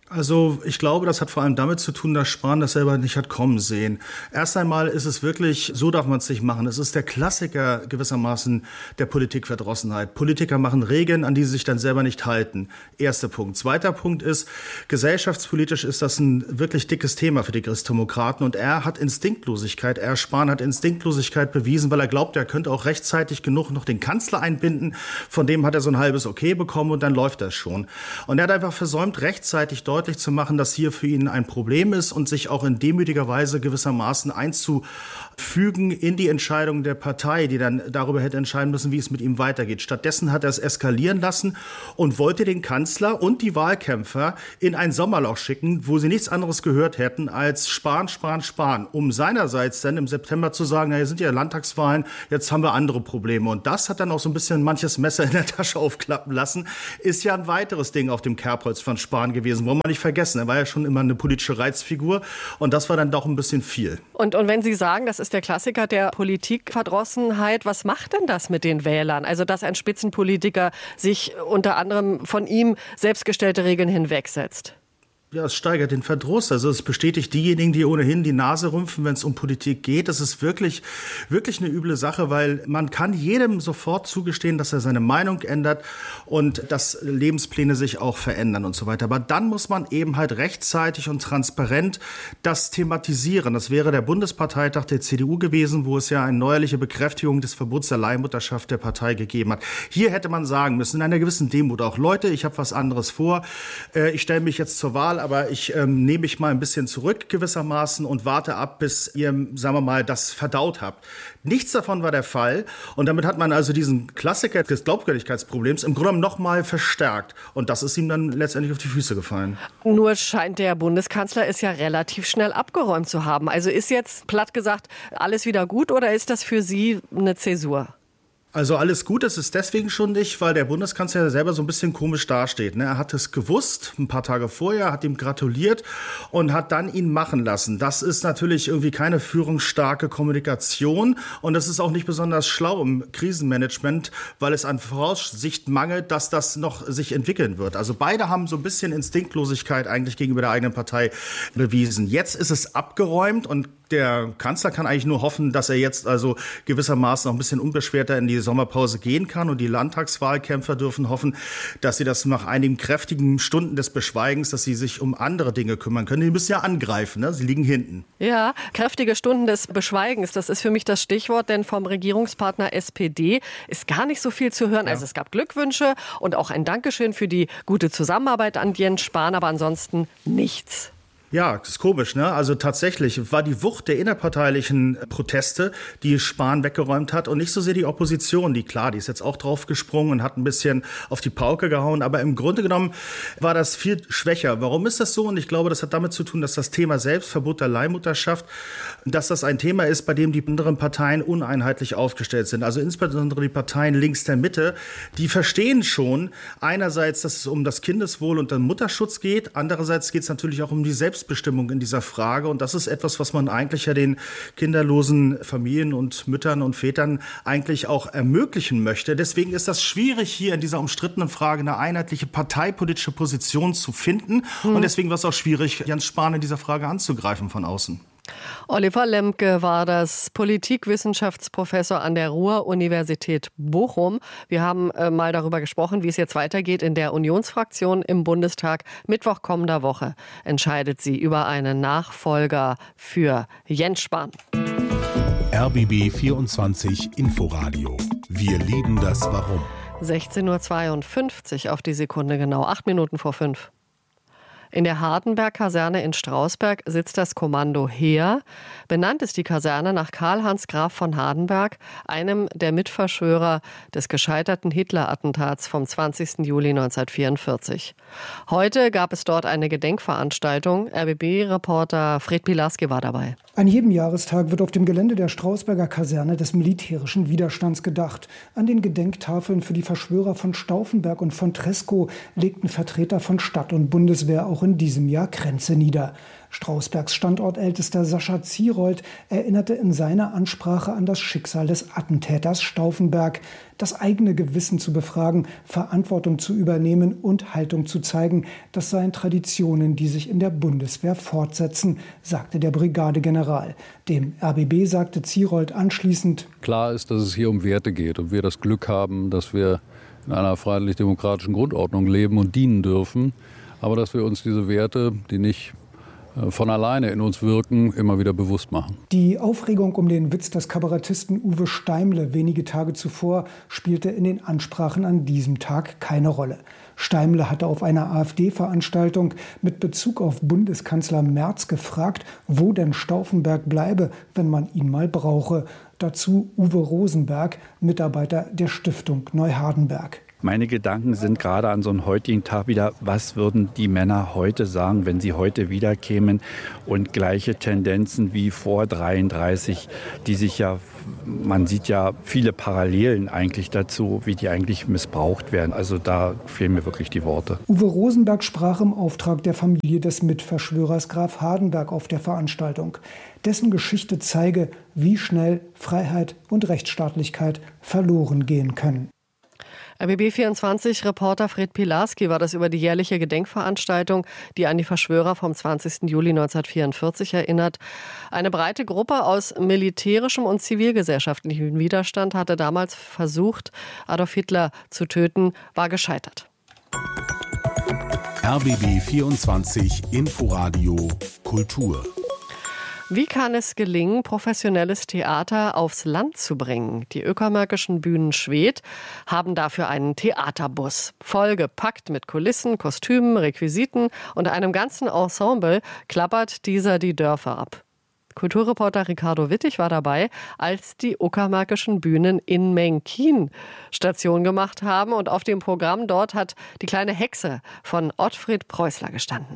Also ich glaube, das hat vor allem damit zu tun, dass Spahn das selber nicht hat kommen sehen. Erst einmal ist es wirklich, so darf man es nicht machen. Es ist der Klassiker gewissermaßen der Politikverdrossenheit. Politiker machen Regeln, an die sie sich dann selber nicht halten. Erster Punkt. Zweiter Punkt ist, gesellschaftspolitisch ist das ein wirklich dickes Thema für die Christdemokraten. Und er hat Instinktlosigkeit, er Spahn hat Instinktlosigkeit bewiesen, weil er glaubt, er könnte auch rechtzeitig genug noch den Kanzler einbinden. Von dem hat er so ein halbes Okay bekommen und dann läuft das schon. Und er hat einfach versäumt, rechtzeitig deutlich deutlich zu machen, dass hier für ihn ein Problem ist und sich auch in demütiger Weise gewissermaßen einzufügen in die Entscheidung der Partei, die dann darüber hätte entscheiden müssen, wie es mit ihm weitergeht. Stattdessen hat er es eskalieren lassen und wollte den Kanzler und die Wahlkämpfer in ein Sommerloch schicken, wo sie nichts anderes gehört hätten als Spahn, Spahn, Spahn, um seinerseits dann im September zu sagen, na, hier sind ja Landtagswahlen, jetzt haben wir andere Probleme. Und das hat dann auch so ein bisschen manches Messer in der Tasche aufklappen lassen. Ist ja ein weiteres Ding auf dem Kerbholz von Spahn gewesen, wo man nicht vergessen. Er war ja schon immer eine politische Reizfigur und das war dann doch ein bisschen viel. Und, und wenn Sie sagen, das ist der Klassiker der Politikverdrossenheit, was macht denn das mit den Wählern? Also, dass ein Spitzenpolitiker sich unter anderem von ihm selbstgestellte Regeln hinwegsetzt? Ja, es steigert den Verdruss. Also es bestätigt diejenigen, die ohnehin die Nase rümpfen, wenn es um Politik geht. Das ist wirklich, wirklich eine üble Sache, weil man kann jedem sofort zugestehen, dass er seine Meinung ändert und dass Lebenspläne sich auch verändern und so weiter. Aber dann muss man eben halt rechtzeitig und transparent das thematisieren. Das wäre der Bundesparteitag der C D U gewesen, wo es ja eine neuerliche Bekräftigung des Verbots der Leihmutterschaft der Partei gegeben hat. Hier hätte man sagen müssen, in einer gewissen Demut auch, Leute, ich habe was anderes vor. Ich stelle mich jetzt zur Wahl, aber ich ähm, nehme mich mal ein bisschen zurück gewissermaßen und warte ab, bis ihr, sagen wir mal, das verdaut habt. Nichts davon war der Fall und damit hat man also diesen Klassiker des Glaubwürdigkeitsproblems im Grunde genommen noch mal verstärkt und das ist ihm dann letztendlich auf die Füße gefallen. Nur scheint der Bundeskanzler es ja relativ schnell abgeräumt zu haben. Also ist jetzt platt gesagt alles wieder gut oder ist das für Sie eine Zäsur? Also alles gut, das ist deswegen schon nicht, weil der Bundeskanzler selber so ein bisschen komisch dasteht. Er hat es gewusst, ein paar Tage vorher, hat ihm gratuliert und hat dann ihn machen lassen. Das ist natürlich irgendwie keine führungsstarke Kommunikation und das ist auch nicht besonders schlau im Krisenmanagement, weil es an Voraussicht mangelt, dass das noch sich entwickeln wird. Also beide haben so ein bisschen Instinktlosigkeit eigentlich gegenüber der eigenen Partei bewiesen. Jetzt ist es abgeräumt und der Kanzler kann eigentlich nur hoffen, dass er jetzt also gewissermaßen noch ein bisschen unbeschwerter in die Sommerpause gehen kann. Und die Landtagswahlkämpfer dürfen hoffen, dass sie das nach einigen kräftigen Stunden des Beschweigens, dass sie sich um andere Dinge kümmern können. Die müssen ja angreifen, ne? Sie liegen hinten. Ja, kräftige Stunden des Beschweigens, das ist für mich das Stichwort, denn vom Regierungspartner S P D ist gar nicht so viel zu hören. Ja. Also es gab Glückwünsche und auch ein Dankeschön für die gute Zusammenarbeit an Jens Spahn, aber ansonsten nichts. Ja, das ist komisch, ne? Also tatsächlich war die Wucht der innerparteilichen Proteste, die Spahn weggeräumt hat und nicht so sehr die Opposition, die klar, die ist jetzt auch draufgesprungen und hat ein bisschen auf die Pauke gehauen, aber im Grunde genommen war das viel schwächer. Warum ist das so? Und ich glaube, das hat damit zu tun, dass das Thema selbst, Verbot der Leihmutterschaft, dass das ein Thema ist, bei dem die anderen Parteien uneinheitlich aufgestellt sind. Also insbesondere die Parteien links der Mitte, die verstehen schon einerseits, dass es um das Kindeswohl und den Mutterschutz geht, andererseits geht es natürlich auch um die Selbst Selbstbestimmung in dieser Frage. Und das ist etwas, was man eigentlich ja den kinderlosen Familien und Müttern und Vätern eigentlich auch ermöglichen möchte. Deswegen ist das schwierig, hier in dieser umstrittenen Frage eine einheitliche parteipolitische Position zu finden. Hm. Und deswegen war es auch schwierig, Jens Spahn in dieser Frage anzugreifen von außen. Oliver Lemke war das Politikwissenschaftsprofessor an der Ruhr-Universität Bochum. Wir haben äh, mal darüber gesprochen, wie es jetzt weitergeht in der Unionsfraktion im Bundestag. Mittwoch kommender Woche entscheidet sie über einen Nachfolger für Jens Spahn. R B B vierundzwanzig Inforadio. Wir lieben das Warum. sechzehn Uhr zweiundfünfzig auf die Sekunde genau, acht Minuten vor fünf. In der Hardenberg-Kaserne in Strausberg sitzt das Kommando Heer. Benannt ist die Kaserne nach Karl-Hans Graf von Hardenberg, einem der Mitverschwörer des gescheiterten Hitler-Attentats vom zwanzigsten Juli neunzehnhundertvierundvierzig. Heute gab es dort eine Gedenkveranstaltung. R B B-Reporter Fred Pilarski war dabei. An jedem Jahrestag wird auf dem Gelände der Strausberger Kaserne des militärischen Widerstands gedacht. An den Gedenktafeln für die Verschwörer von Stauffenberg und von Tresckow legten Vertreter von Stadt und Bundeswehr auch auch in diesem Jahr Kränze nieder. Strausbergs Standortältester Sascha Zierold erinnerte in seiner Ansprache an das Schicksal des Attentäters Stauffenberg. Das eigene Gewissen zu befragen, Verantwortung zu übernehmen und Haltung zu zeigen, das seien Traditionen, die sich in der Bundeswehr fortsetzen, sagte der Brigadegeneral. Dem R B B sagte Zierold anschließend: Klar ist, dass es hier um Werte geht und wir das Glück haben, dass wir in einer freiheitlich-demokratischen Grundordnung leben und dienen dürfen, aber dass wir uns diese Werte, die nicht von alleine in uns wirken, immer wieder bewusst machen. Die Aufregung um den Witz des Kabarettisten Uwe Steimle wenige Tage zuvor spielte in den Ansprachen an diesem Tag keine Rolle. Steimle hatte auf einer AfD-Veranstaltung mit Bezug auf Bundeskanzler Merz gefragt, wo denn Stauffenberg bleibe, wenn man ihn mal brauche. Dazu Uwe Rosenberg, Mitarbeiter der Stiftung Neuhardenberg. Meine Gedanken sind gerade an so einem heutigen Tag wieder, was würden die Männer heute sagen, wenn sie heute wiederkämen und gleiche Tendenzen wie vor dreiunddreißig, die sich ja, man sieht ja viele Parallelen eigentlich dazu, wie die eigentlich missbraucht werden. Also da fehlen mir wirklich die Worte. Uwe Rosenberg sprach im Auftrag der Familie des Mitverschwörers Graf Hardenberg auf der Veranstaltung. Dessen Geschichte zeige, wie schnell Freiheit und Rechtsstaatlichkeit verloren gehen können. R B B vierundzwanzig-Reporter Fred Pilarski war das über die jährliche Gedenkveranstaltung, die an die Verschwörer vom zwanzigsten Juli neunzehnhundertvierundvierzig erinnert. Eine breite Gruppe aus militärischem und zivilgesellschaftlichem Widerstand hatte damals versucht, Adolf Hitler zu töten, war gescheitert. R B B vierundzwanzig Inforadio Kultur. Wie kann es gelingen, professionelles Theater aufs Land zu bringen? Die Uckermärkischen Bühnen Schwedt haben dafür einen Theaterbus. Vollgepackt mit Kulissen, Kostümen, Requisiten und einem ganzen Ensemble klappert dieser die Dörfer ab. Kulturreporter Ricardo Wittig war dabei, als die Uckermärkischen Bühnen in Menkin Station gemacht haben. Und auf dem Programm dort hat die kleine Hexe von Ottfried Preußler gestanden.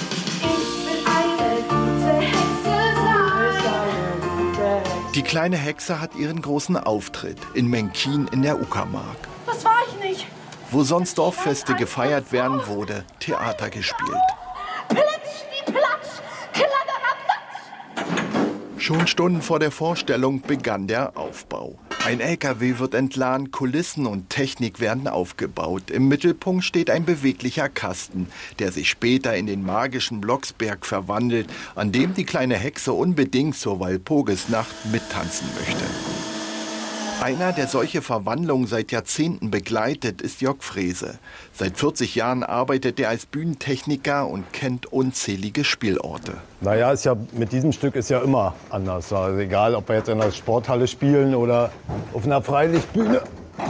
Die kleine Hexe hat ihren großen Auftritt in Menkin in der Uckermark. Das war ich nicht. Wo sonst Dorffeste gefeiert werden, wurde Theater gespielt. Plitsch, die Platsch, Schon Stunden vor der Vorstellung begann der Aufbau. Ein L K W wird entladen, Kulissen und Technik werden aufgebaut. Im Mittelpunkt steht ein beweglicher Kasten, der sich später in den magischen Blocksberg verwandelt, an dem die kleine Hexe unbedingt zur Walpurgisnacht mittanzen möchte. Einer, der solche Verwandlungen seit Jahrzehnten begleitet, ist Jörg Frese. Seit vierzig Jahren arbeitet er als Bühnentechniker und kennt unzählige Spielorte. Naja, ist ja, mit diesem Stück ist ja immer anders. Also egal, ob wir jetzt in der Sporthalle spielen oder auf einer Freilichtbühne.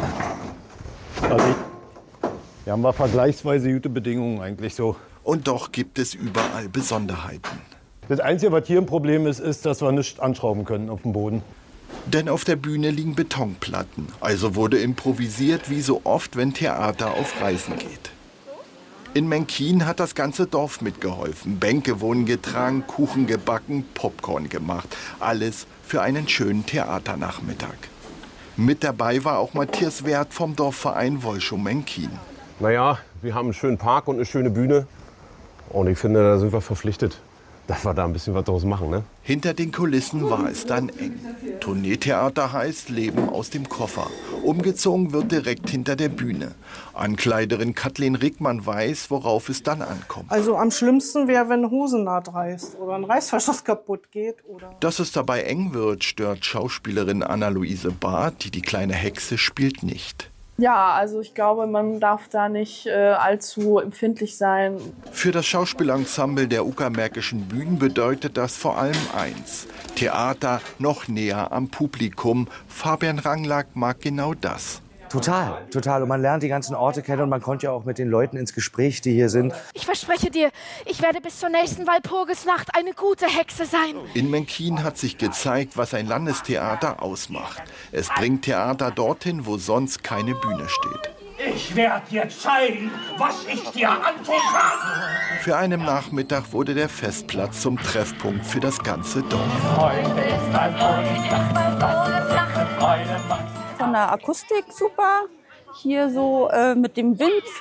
Also, wir haben wir vergleichsweise gute Bedingungen eigentlich so. Und doch gibt es überall Besonderheiten. Das Einzige, was hier ein Problem ist, ist, dass wir nichts anschrauben können auf dem Boden. Denn auf der Bühne liegen Betonplatten. Also wurde improvisiert, wie so oft, wenn Theater auf Reisen geht. In Menkin hat das ganze Dorf mitgeholfen. Bänke wurden getragen, Kuchen gebacken, Popcorn gemacht. Alles für einen schönen Theaternachmittag. Mit dabei war auch Matthias Wert vom Dorfverein Wolschow-Menkin. Naja, wir haben einen schönen Park und eine schöne Bühne. Und ich finde, da sind wir verpflichtet, dass wir da ein bisschen was draus machen, ne? Hinter den Kulissen war es dann eng. Tourneetheater heißt Leben aus dem Koffer. Umgezogen wird direkt hinter der Bühne. Ankleiderin Kathleen Rickmann weiß, worauf es dann ankommt. Also am schlimmsten wäre, wenn eine Hosennaht reißt oder ein Reißverschluss kaputt geht. Oder Dass es dabei eng wird, stört Schauspielerin Anna-Luise Barth, die die kleine Hexe spielt, nicht. Ja, also ich glaube, man darf da nicht äh, allzu empfindlich sein. Für das Schauspielensemble der Uckermärkischen Bühnen bedeutet das vor allem eins: Theater noch näher am Publikum. Fabian Ranglack mag genau das. Total, total. Und man lernt die ganzen Orte kennen und man kommt ja auch mit den Leuten ins Gespräch, die hier sind. Ich verspreche dir, ich werde bis zur nächsten Walpurgisnacht eine gute Hexe sein. In Menkin hat sich gezeigt, was ein Landestheater ausmacht. Es bringt Theater dorthin, wo sonst keine Bühne steht. Ich werde dir zeigen, was ich dir antun kann. Für einen Nachmittag wurde der Festplatz zum Treffpunkt für das ganze Dorf. Heute ist Walpurgisnacht, Freude macht. Von der Akustik super, hier so äh, mit dem Wind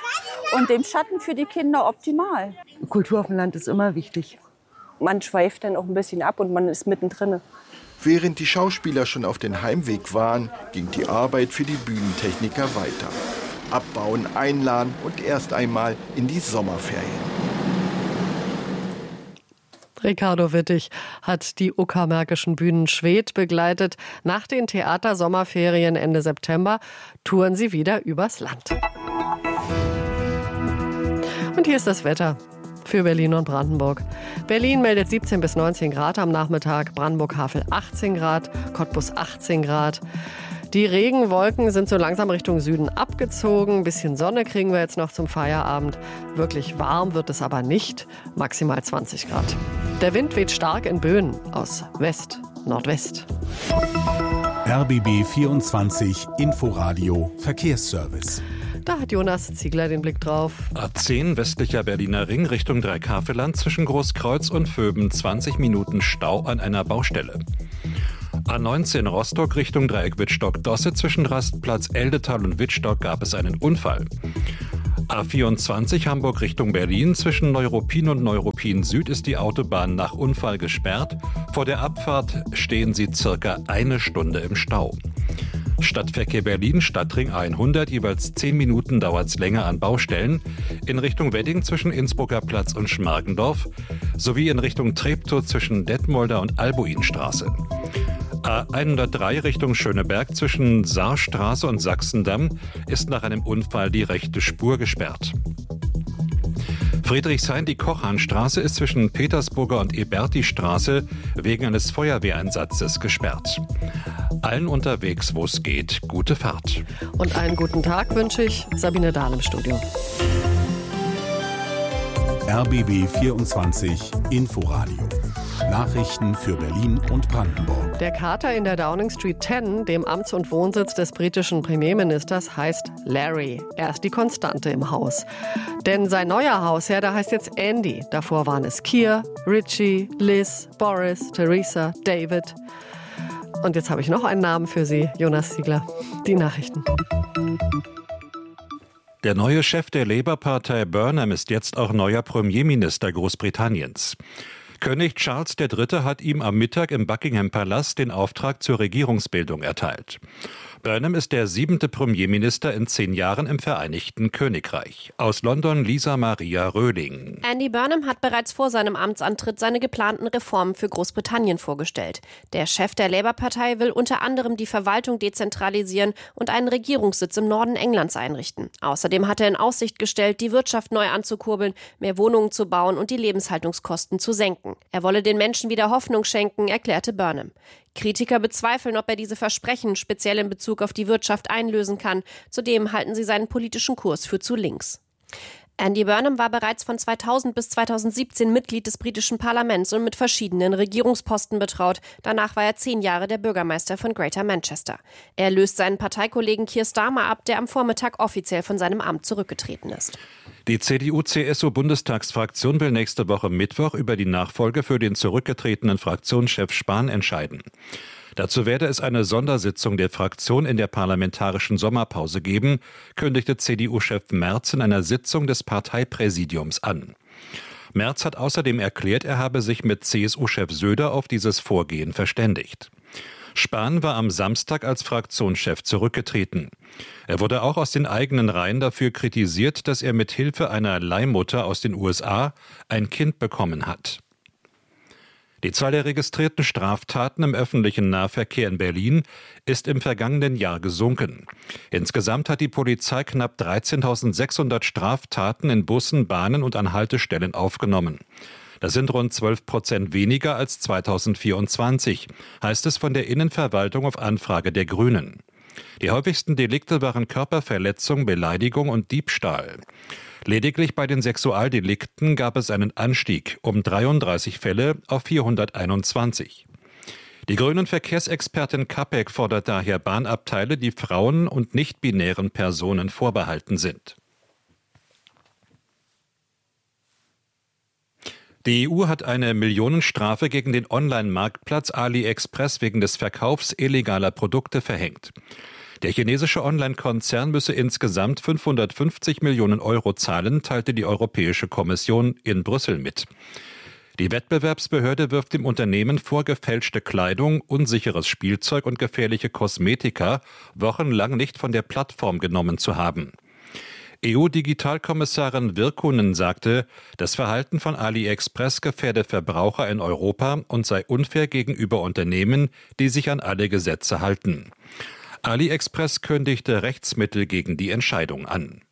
und dem Schatten für die Kinder optimal. Kultur auf dem Land ist immer wichtig. Man schweift dann auch ein bisschen ab und man ist mittendrin. Während die Schauspieler schon auf den Heimweg waren, ging die Arbeit für die Bühnentechniker weiter. Abbauen, einladen und erst einmal in die Sommerferien. Ricardo Wittig hat die uckermärkischen Bühnen Schwedt begleitet. Nach den Theater-Sommerferien Ende September touren sie wieder übers Land. Und hier ist das Wetter für Berlin und Brandenburg. Berlin meldet siebzehn bis neunzehn Grad am Nachmittag, Brandenburg-Havel achtzehn Grad, Cottbus achtzehn Grad. Die Regenwolken sind so langsam Richtung Süden abgezogen. Ein bisschen Sonne kriegen wir jetzt noch zum Feierabend. Wirklich warm wird es aber nicht, maximal zwanzig Grad. Der Wind weht stark in Böen aus West, Nordwest. R B B vierundzwanzig Inforadio Verkehrsservice. Da hat Jonas Ziegler den Blick drauf. A zehn westlicher Berliner Ring Richtung Dreikafelland zwischen Großkreuz und Vöben zwanzig Minuten Stau an einer Baustelle. A neunzehn Rostock Richtung Dreieck Wittstock-Dosse zwischen Rastplatz Eldetal und Wittstock gab es einen Unfall. A vierundzwanzig Hamburg Richtung Berlin zwischen Neuruppin und Neuruppin Süd ist die Autobahn nach Unfall gesperrt. Vor der Abfahrt stehen sie circa eine Stunde im Stau. Stadtverkehr Berlin, Stadtring hundert, jeweils zehn Minuten dauert es länger an Baustellen. In Richtung Wedding zwischen Innsbrucker Platz und Schmargendorf sowie in Richtung Treptow zwischen Detmolder und Albuinstraße. A hundertdrei Richtung Schöneberg zwischen Saarstraße und Sachsendamm ist nach einem Unfall die rechte Spur gesperrt. Friedrichshain, die Kochhahnstraße ist zwischen Petersburger und Eberti-Straße wegen eines Feuerwehreinsatzes gesperrt. Allen unterwegs, wo es geht, gute Fahrt. Und einen guten Tag wünsche ich, Sabine Dahl im Studio. R B B vierundzwanzig Inforadio. Nachrichten für Berlin und Brandenburg. Der Kater in der Downing Street zehn, dem Amts- und Wohnsitz des britischen Premierministers, heißt Larry. Er ist die Konstante im Haus. Denn sein neuer Hausherr, der heißt jetzt Andy. Davor waren es Keir, Richie, Liz, Boris, Theresa, David. Und jetzt habe ich noch einen Namen für Sie, Jonas Ziegler. Die Nachrichten. Der neue Chef der Labour-Partei Burnham ist jetzt auch neuer Premierminister Großbritanniens. König Charles der Dritte hat ihm am Mittag im Buckingham-Palast den Auftrag zur Regierungsbildung erteilt. Burnham ist der siebente Premierminister in zehn Jahren im Vereinigten Königreich. Aus London Lisa Maria Röhling. Andy Burnham hat bereits vor seinem Amtsantritt seine geplanten Reformen für Großbritannien vorgestellt. Der Chef der Labour-Partei will unter anderem die Verwaltung dezentralisieren und einen Regierungssitz im Norden Englands einrichten. Außerdem hat er in Aussicht gestellt, die Wirtschaft neu anzukurbeln, mehr Wohnungen zu bauen und die Lebenshaltungskosten zu senken. Er wolle den Menschen wieder Hoffnung schenken, erklärte Burnham. Kritiker bezweifeln, ob er diese Versprechen speziell in Bezug auf die Wirtschaft einlösen kann. Zudem halten sie seinen politischen Kurs für zu links. Andy Burnham war bereits von zweitausend bis zweitausendsiebzehn Mitglied des britischen Parlaments und mit verschiedenen Regierungsposten betraut. Danach war er zehn Jahre der Bürgermeister von Greater Manchester. Er löst seinen Parteikollegen Keir Starmer ab, der am Vormittag offiziell von seinem Amt zurückgetreten ist. Die C D U-C S U-Bundestagsfraktion will nächste Woche Mittwoch über die Nachfolge für den zurückgetretenen Fraktionschef Spahn entscheiden. Dazu werde es eine Sondersitzung der Fraktion in der parlamentarischen Sommerpause geben, kündigte C D U-Chef Merz in einer Sitzung des Parteipräsidiums an. Merz hat außerdem erklärt, er habe sich mit C S U-Chef Söder auf dieses Vorgehen verständigt. Spahn war am Samstag als Fraktionschef zurückgetreten. Er wurde auch aus den eigenen Reihen dafür kritisiert, dass er mit Hilfe einer Leihmutter aus den U S A ein Kind bekommen hat. Die Zahl der registrierten Straftaten im öffentlichen Nahverkehr in Berlin ist im vergangenen Jahr gesunken. Insgesamt hat die Polizei knapp dreizehntausendsechshundert Straftaten in Bussen, Bahnen und an Haltestellen aufgenommen. Das sind rund zwölf Prozent weniger als zweitausendvierundzwanzig, heißt es von der Innenverwaltung auf Anfrage der Grünen. Die häufigsten Delikte waren Körperverletzung, Beleidigung und Diebstahl. Lediglich bei den Sexualdelikten gab es einen Anstieg um dreiunddreißig Fälle auf vierhunderteinundzwanzig. Die grünen Verkehrsexpertin Kapek fordert daher Bahnabteile, die Frauen und nicht-binären Personen vorbehalten sind. Die E U hat eine Millionenstrafe gegen den Online-Marktplatz AliExpress wegen des Verkaufs illegaler Produkte verhängt. Der chinesische Online-Konzern müsse insgesamt fünfhundertfünfzig Millionen Euro zahlen, teilte die Europäische Kommission in Brüssel mit. Die Wettbewerbsbehörde wirft dem Unternehmen vor, gefälschte Kleidung, unsicheres Spielzeug und gefährliche Kosmetika wochenlang nicht von der Plattform genommen zu haben. E U-Digitalkommissarin Virkkunen sagte, das Verhalten von AliExpress gefährde Verbraucher in Europa und sei unfair gegenüber Unternehmen, die sich an alle Gesetze halten. AliExpress kündigte Rechtsmittel gegen die Entscheidung an.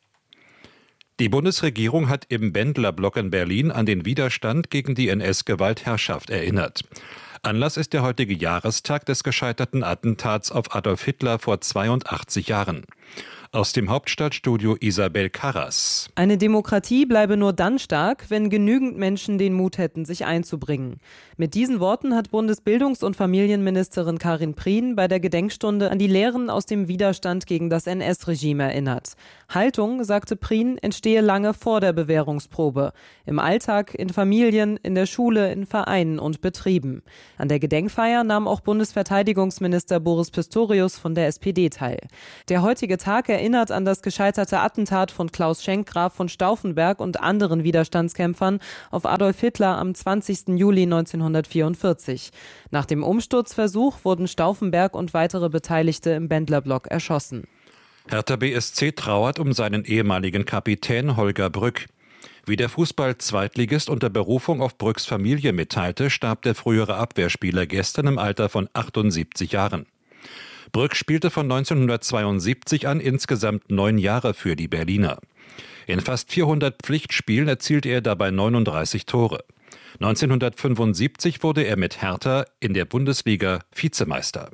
Die Bundesregierung hat im Bendlerblock in Berlin an den Widerstand gegen die N S-Gewaltherrschaft erinnert. Anlass ist der heutige Jahrestag des gescheiterten Attentats auf Adolf Hitler vor zweiundachtzig Jahren. Aus dem Hauptstadtstudio Isabel Karras. Eine Demokratie bleibe nur dann stark, wenn genügend Menschen den Mut hätten, sich einzubringen. Mit diesen Worten hat Bundesbildungs- und Familienministerin Karin Prien bei der Gedenkstunde an die Lehren aus dem Widerstand gegen das N S-Regime erinnert. Haltung, sagte Prien, entstehe lange vor der Bewährungsprobe. Im Alltag, in Familien, in der Schule, in Vereinen und Betrieben. An der Gedenkfeier nahm auch Bundesverteidigungsminister Boris Pistorius von der S P D teil. Der heutige Tag erinnert an das gescheiterte Attentat von Klaus Schenk, Graf von Stauffenberg und anderen Widerstandskämpfern auf Adolf Hitler am zwanzigsten Juli neunzehnhundertvierundvierzig. Nach dem Umsturzversuch wurden Stauffenberg und weitere Beteiligte im Bendlerblock erschossen. Hertha B S C trauert um seinen ehemaligen Kapitän Holger Brück. Wie der Fußball-Zweitligist unter Berufung auf Brücks Familie mitteilte, starb der frühere Abwehrspieler gestern im Alter von achtundsiebzig Jahren. Brück spielte von neunzehnhundertzweiundsiebzig an insgesamt neun Jahre für die Berliner. In fast vierhundert Pflichtspielen erzielte er dabei neununddreißig Tore. neunzehnhundertfünfundsiebzig wurde er mit Hertha in der Bundesliga Vizemeister.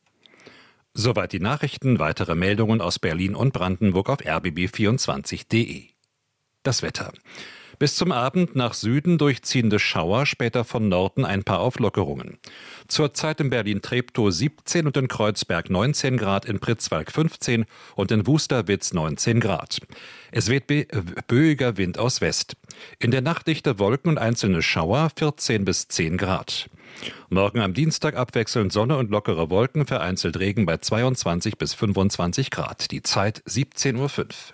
Soweit die Nachrichten. Weitere Meldungen aus Berlin und Brandenburg auf r b b vierundzwanzig punkt d e. Das Wetter. Bis zum Abend nach Süden durchziehende Schauer, später von Norden ein paar Auflockerungen. Zurzeit in Berlin-Treptow siebzehn und in Kreuzberg neunzehn Grad, in Pritzwalk fünfzehn und in Wusterwitz neunzehn Grad. Es weht böiger Wind aus West. In der Nacht dichte Wolken und einzelne Schauer, vierzehn bis zehn Grad. Morgen am Dienstag abwechselnd Sonne und lockere Wolken, vereinzelt Regen bei zweiundzwanzig bis fünfundzwanzig Grad. Die Zeit siebzehn Uhr fünf.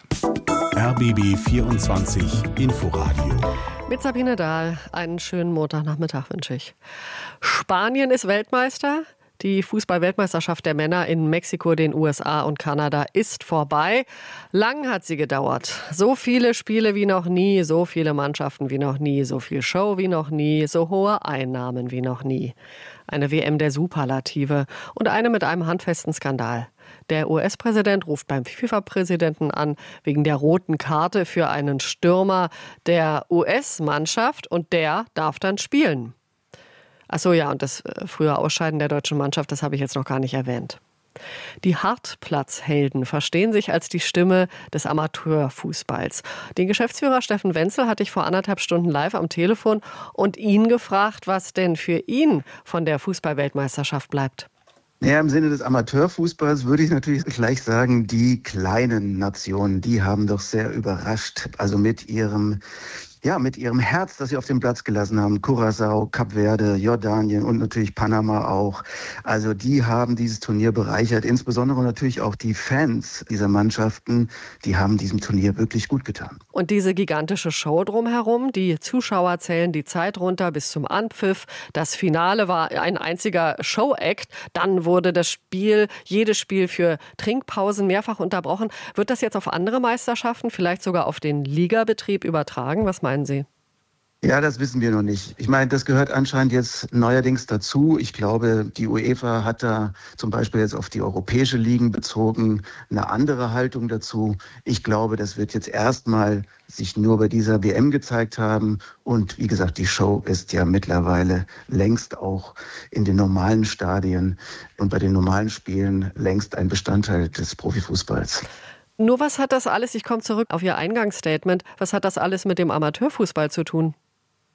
R B B vierundzwanzig Inforadio. Mit Sabine Dahl einen schönen Montagnachmittag wünsche ich. Spanien ist Weltmeister. Die Fußball-Weltmeisterschaft der Männer in Mexiko, den U S A und Kanada ist vorbei. Lang hat sie gedauert. So viele Spiele wie noch nie, so viele Mannschaften wie noch nie, so viel Show wie noch nie, so hohe Einnahmen wie noch nie. Eine W M der Superlative und eine mit einem handfesten Skandal. Der U S-Präsident ruft beim FIFA-Präsidenten an wegen der roten Karte für einen Stürmer der U S-Mannschaft und der darf dann spielen. Ach so, ja, und das frühe Ausscheiden der deutschen Mannschaft, das habe ich jetzt noch gar nicht erwähnt. Die Hartplatzhelden verstehen sich als die Stimme des Amateurfußballs. Den Geschäftsführer Steffen Wenzel hatte ich vor anderthalb Stunden live am Telefon und ihn gefragt, was denn für ihn von der Fußball-Weltmeisterschaft bleibt. Ja, im Sinne des Amateurfußballs würde ich natürlich gleich sagen, die kleinen Nationen, die haben doch sehr überrascht. Also mit ihrem Ja, mit ihrem Herz, das sie auf den Platz gelassen haben. Curaçao, Kap Verde, Jordanien und natürlich Panama auch. Also die haben dieses Turnier bereichert. Insbesondere natürlich auch die Fans dieser Mannschaften, die haben diesem Turnier wirklich gut getan. Und diese gigantische Show drumherum, die Zuschauer zählen die Zeit runter bis zum Anpfiff. Das Finale war ein einziger Show-Act. Dann wurde das Spiel, jedes Spiel für Trinkpausen mehrfach unterbrochen. Wird das jetzt auf andere Meisterschaften, vielleicht sogar auf den Ligabetrieb übertragen? Was meinen Sie? Ja, das wissen wir noch nicht. Ich meine, das gehört anscheinend jetzt neuerdings dazu. Ich glaube, die UEFA hat da zum Beispiel jetzt auf die europäische Ligen bezogen eine andere Haltung dazu. Ich glaube, das wird jetzt erstmal sich nur bei dieser W M gezeigt haben. Und wie gesagt, die Show ist ja mittlerweile längst auch in den normalen Stadien und bei den normalen Spielen längst ein Bestandteil des Profifußballs. Nur was hat das alles, ich komme zurück auf Ihr Eingangsstatement, was hat das alles mit dem Amateurfußball zu tun?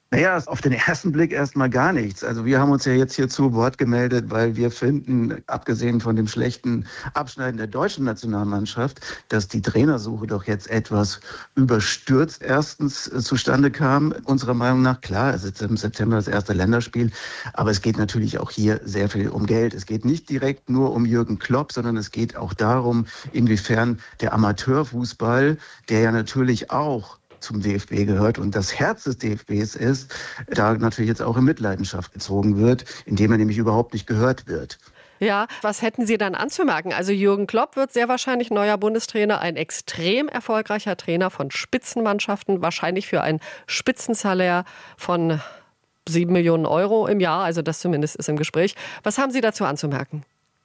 Naja, auf den ersten Blick erstmal gar nichts. Also wir haben uns ja jetzt hier zu Wort gemeldet, weil wir finden, abgesehen von dem schlechten Abschneiden der deutschen Nationalmannschaft, dass die Trainersuche doch jetzt etwas überstürzt erstens zustande kam. Unserer Meinung nach, klar, es ist im September das erste Länderspiel, aber es geht natürlich auch hier sehr viel um Geld. Es geht nicht direkt nur um Jürgen Klopp, sondern es geht auch darum, inwiefern der Amateurfußball, der ja natürlich auch zum D F B gehört und das Herz des D F Bs ist, da natürlich jetzt auch in Mitleidenschaft gezogen wird, indem er nämlich überhaupt nicht gehört wird. Ja, was hätten Sie dann anzumerken? Also Jürgen Klopp wird sehr wahrscheinlich neuer Bundestrainer, ein extrem erfolgreicher Trainer von Spitzenmannschaften, wahrscheinlich für ein Spitzensalär von sieben Millionen Euro im Jahr, also das zumindest ist im Gespräch. Was haben Sie dazu anzumerken?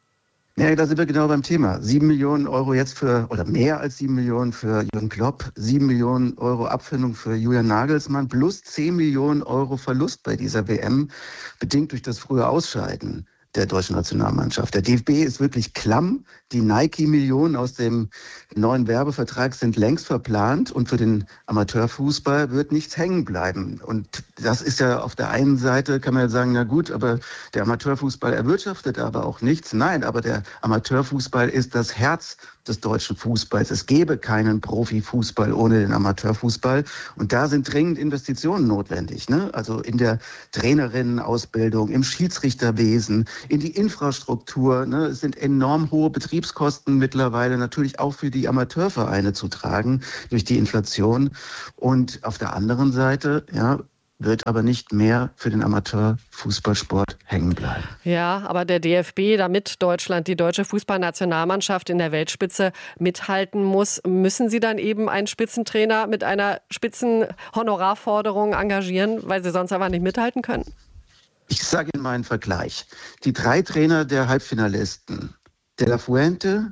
Ja, da sind wir genau beim Thema. Sieben Millionen Euro jetzt für, oder mehr als sieben Millionen für Jürgen Klopp, sieben Millionen Euro Abfindung für Julian Nagelsmann, plus zehn Millionen Euro Verlust bei dieser W M, bedingt durch das frühe Ausscheiden der deutschen Nationalmannschaft. Der D F B ist wirklich klamm. Die Nike-Millionen aus dem neuen Werbevertrag sind längst verplant und für den Amateurfußball wird nichts hängen bleiben. Und das ist ja auf der einen Seite, kann man ja sagen, na gut, aber der Amateurfußball erwirtschaftet aber auch nichts. Nein, aber der Amateurfußball ist das Herz des deutschen Fußballs. Es gäbe keinen Profifußball ohne den Amateurfußball. Und da sind dringend Investitionen notwendig, ne? Also in der Trainerinnenausbildung, im Schiedsrichterwesen, in die Infrastruktur. Ne? Es sind enorm hohe Betriebskosten mittlerweile natürlich auch für die Amateurvereine zu tragen durch die Inflation. Und auf der anderen Seite, ja, wird aber nicht mehr für den Amateurfußballsport hängen bleiben. Ja, aber der D F B, damit Deutschland, die deutsche Fußballnationalmannschaft in der Weltspitze mithalten muss, müssen sie dann eben einen Spitzentrainer mit einer Spitzenhonorarforderung engagieren, weil sie sonst einfach nicht mithalten können? Ich sage Ihnen mal einen Vergleich. Die drei Trainer der Halbfinalisten, De La Fuente,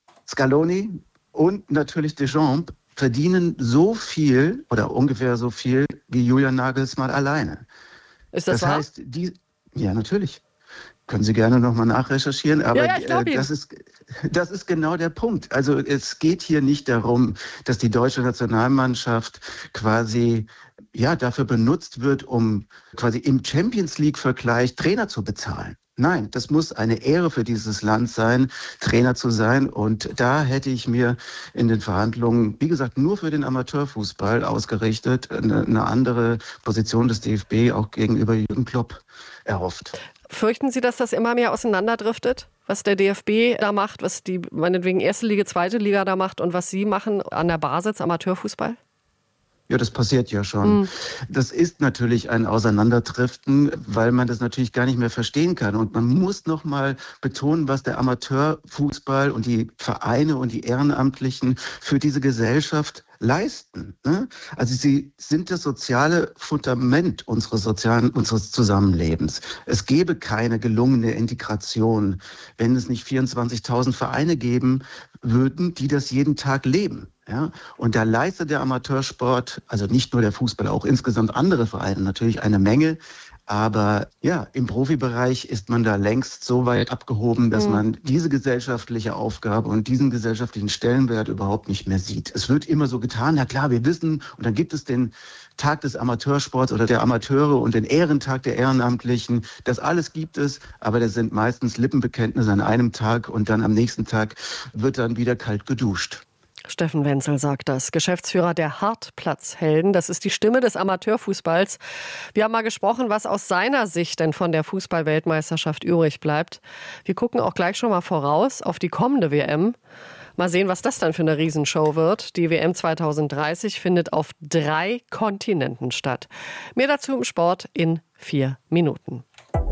Scaloni und natürlich Deschamps, verdienen so viel oder ungefähr so viel wie Julian Nagelsmann alleine. Ist das, das wahr? heißt, die, ja, natürlich. Können Sie gerne nochmal nachrecherchieren, aber ja, ja, äh, das ist, das ist genau der Punkt. Also es geht hier nicht darum, dass die deutsche Nationalmannschaft quasi ja, dafür benutzt wird, um quasi im Champions-League-Vergleich Trainer zu bezahlen. Nein, das muss eine Ehre für dieses Land sein, Trainer zu sein. Und da hätte ich mir in den Verhandlungen, wie gesagt, nur für den Amateurfußball ausgerichtet, eine, eine andere Position des D F B auch gegenüber Jürgen Klopp erhofft. Fürchten Sie, dass das immer mehr auseinanderdriftet, was der D F B da macht, was die meinetwegen erste Liga, zweite Liga da macht und was Sie machen an der Basis Amateurfußball? Ja, das passiert ja schon. Mhm. Das ist natürlich ein Auseinanderdriften, weil man das natürlich gar nicht mehr verstehen kann. Und man muss noch mal betonen, was der Amateurfußball und die Vereine und die Ehrenamtlichen für diese Gesellschaft leisten. Ne? Also sie sind das soziale Fundament unseres sozialen, unseres Zusammenlebens. Es gäbe keine gelungene Integration, wenn es nicht vierundzwanzigtausend Vereine geben würden, die das jeden Tag leben. Ja, und da leistet der Amateursport, also nicht nur der Fußball, auch insgesamt andere Vereine natürlich eine Menge. Aber ja, im Profibereich ist man da längst so weit abgehoben, dass mhm. man diese gesellschaftliche Aufgabe und diesen gesellschaftlichen Stellenwert überhaupt nicht mehr sieht. Es wird immer so getan, na klar, wir wissen, und dann gibt es den Tag des Amateursports oder der Amateure und den Ehrentag der Ehrenamtlichen. Das alles gibt es, aber das sind meistens Lippenbekenntnisse an einem Tag und dann am nächsten Tag wird dann wieder kalt geduscht. Steffen Wenzel sagt das, Geschäftsführer der Hartplatzhelden. Das ist die Stimme des Amateurfußballs. Wir haben mal gesprochen, was aus seiner Sicht denn von der Fußball-Weltmeisterschaft übrig bleibt. Wir gucken auch gleich schon mal voraus auf die kommende W M. Mal sehen, was das dann für eine Riesenshow wird. Die W M zwanzig dreißig findet auf drei Kontinenten statt. Mehr dazu im Sport in vier Minuten.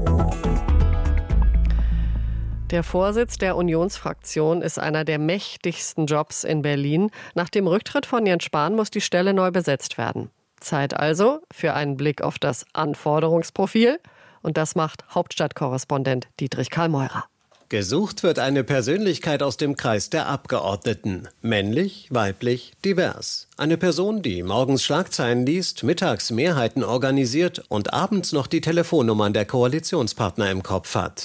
Der Vorsitz der Unionsfraktion ist einer der mächtigsten Jobs in Berlin. Nach dem Rücktritt von Jens Spahn muss die Stelle neu besetzt werden. Zeit also für einen Blick auf das Anforderungsprofil. Und das macht Hauptstadtkorrespondent Dietrich Karl-Meurer. Gesucht wird eine Persönlichkeit aus dem Kreis der Abgeordneten. Männlich, weiblich, divers. Eine Person, die morgens Schlagzeilen liest, mittags Mehrheiten organisiert und abends noch die Telefonnummern der Koalitionspartner im Kopf hat.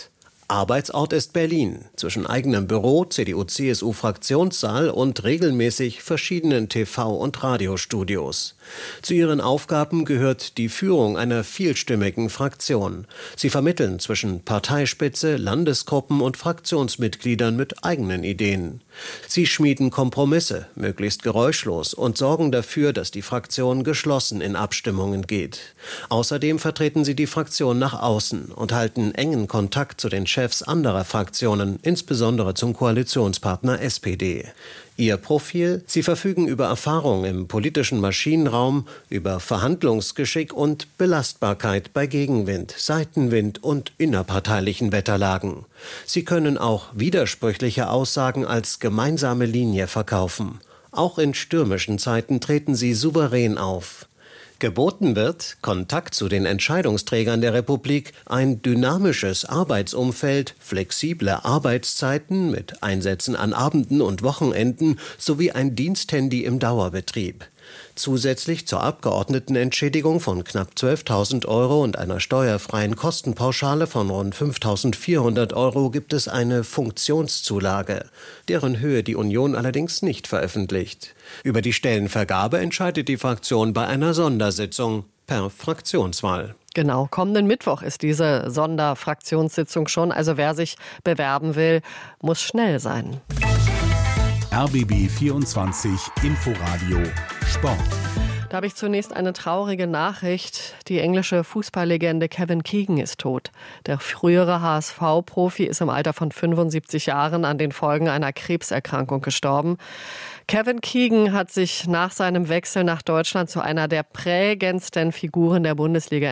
Arbeitsort ist Berlin, zwischen eigenem Büro, C D U-C S U-Fraktionssaal und regelmäßig verschiedenen T V- und Radiostudios. Zu ihren Aufgaben gehört die Führung einer vielstimmigen Fraktion. Sie vermitteln zwischen Parteispitze, Landesgruppen und Fraktionsmitgliedern mit eigenen Ideen. Sie schmieden Kompromisse, möglichst geräuschlos, und sorgen dafür, dass die Fraktion geschlossen in Abstimmungen geht. Außerdem vertreten sie die Fraktion nach außen und halten engen Kontakt zu den Chefs anderer Fraktionen, insbesondere zum Koalitionspartner S P D. Ihr Profil: Sie verfügen über Erfahrung im politischen Maschinenraum, über Verhandlungsgeschick und Belastbarkeit bei Gegenwind, Seitenwind und innerparteilichen Wetterlagen. Sie können auch widersprüchliche Aussagen als gemeinsame Linie verkaufen. Auch in stürmischen Zeiten treten sie souverän auf. Geboten wird Kontakt zu den Entscheidungsträgern der Republik, ein dynamisches Arbeitsumfeld, flexible Arbeitszeiten mit Einsätzen an Abenden und Wochenenden sowie ein Diensthandy im Dauerbetrieb. Zusätzlich zur Abgeordnetenentschädigung von knapp zwölftausend Euro und einer steuerfreien Kostenpauschale von rund fünftausendvierhundert Euro gibt es eine Funktionszulage, deren Höhe die Union allerdings nicht veröffentlicht. Über die Stellenvergabe entscheidet die Fraktion bei einer Sondersitzung per Fraktionswahl. Genau, kommenden Mittwoch ist diese Sonderfraktionssitzung schon. Also wer sich bewerben will, muss schnell sein. R B B vierundzwanzig Inforadio Sport. Da habe ich zunächst eine traurige Nachricht. Die englische Fußballlegende Kevin Keegan ist tot. Der frühere H S V-Profi ist im Alter von fünfundsiebzig Jahren an den Folgen einer Krebserkrankung gestorben. Kevin Keegan hat sich nach seinem Wechsel nach Deutschland zu einer der prägendsten Figuren der Bundesliga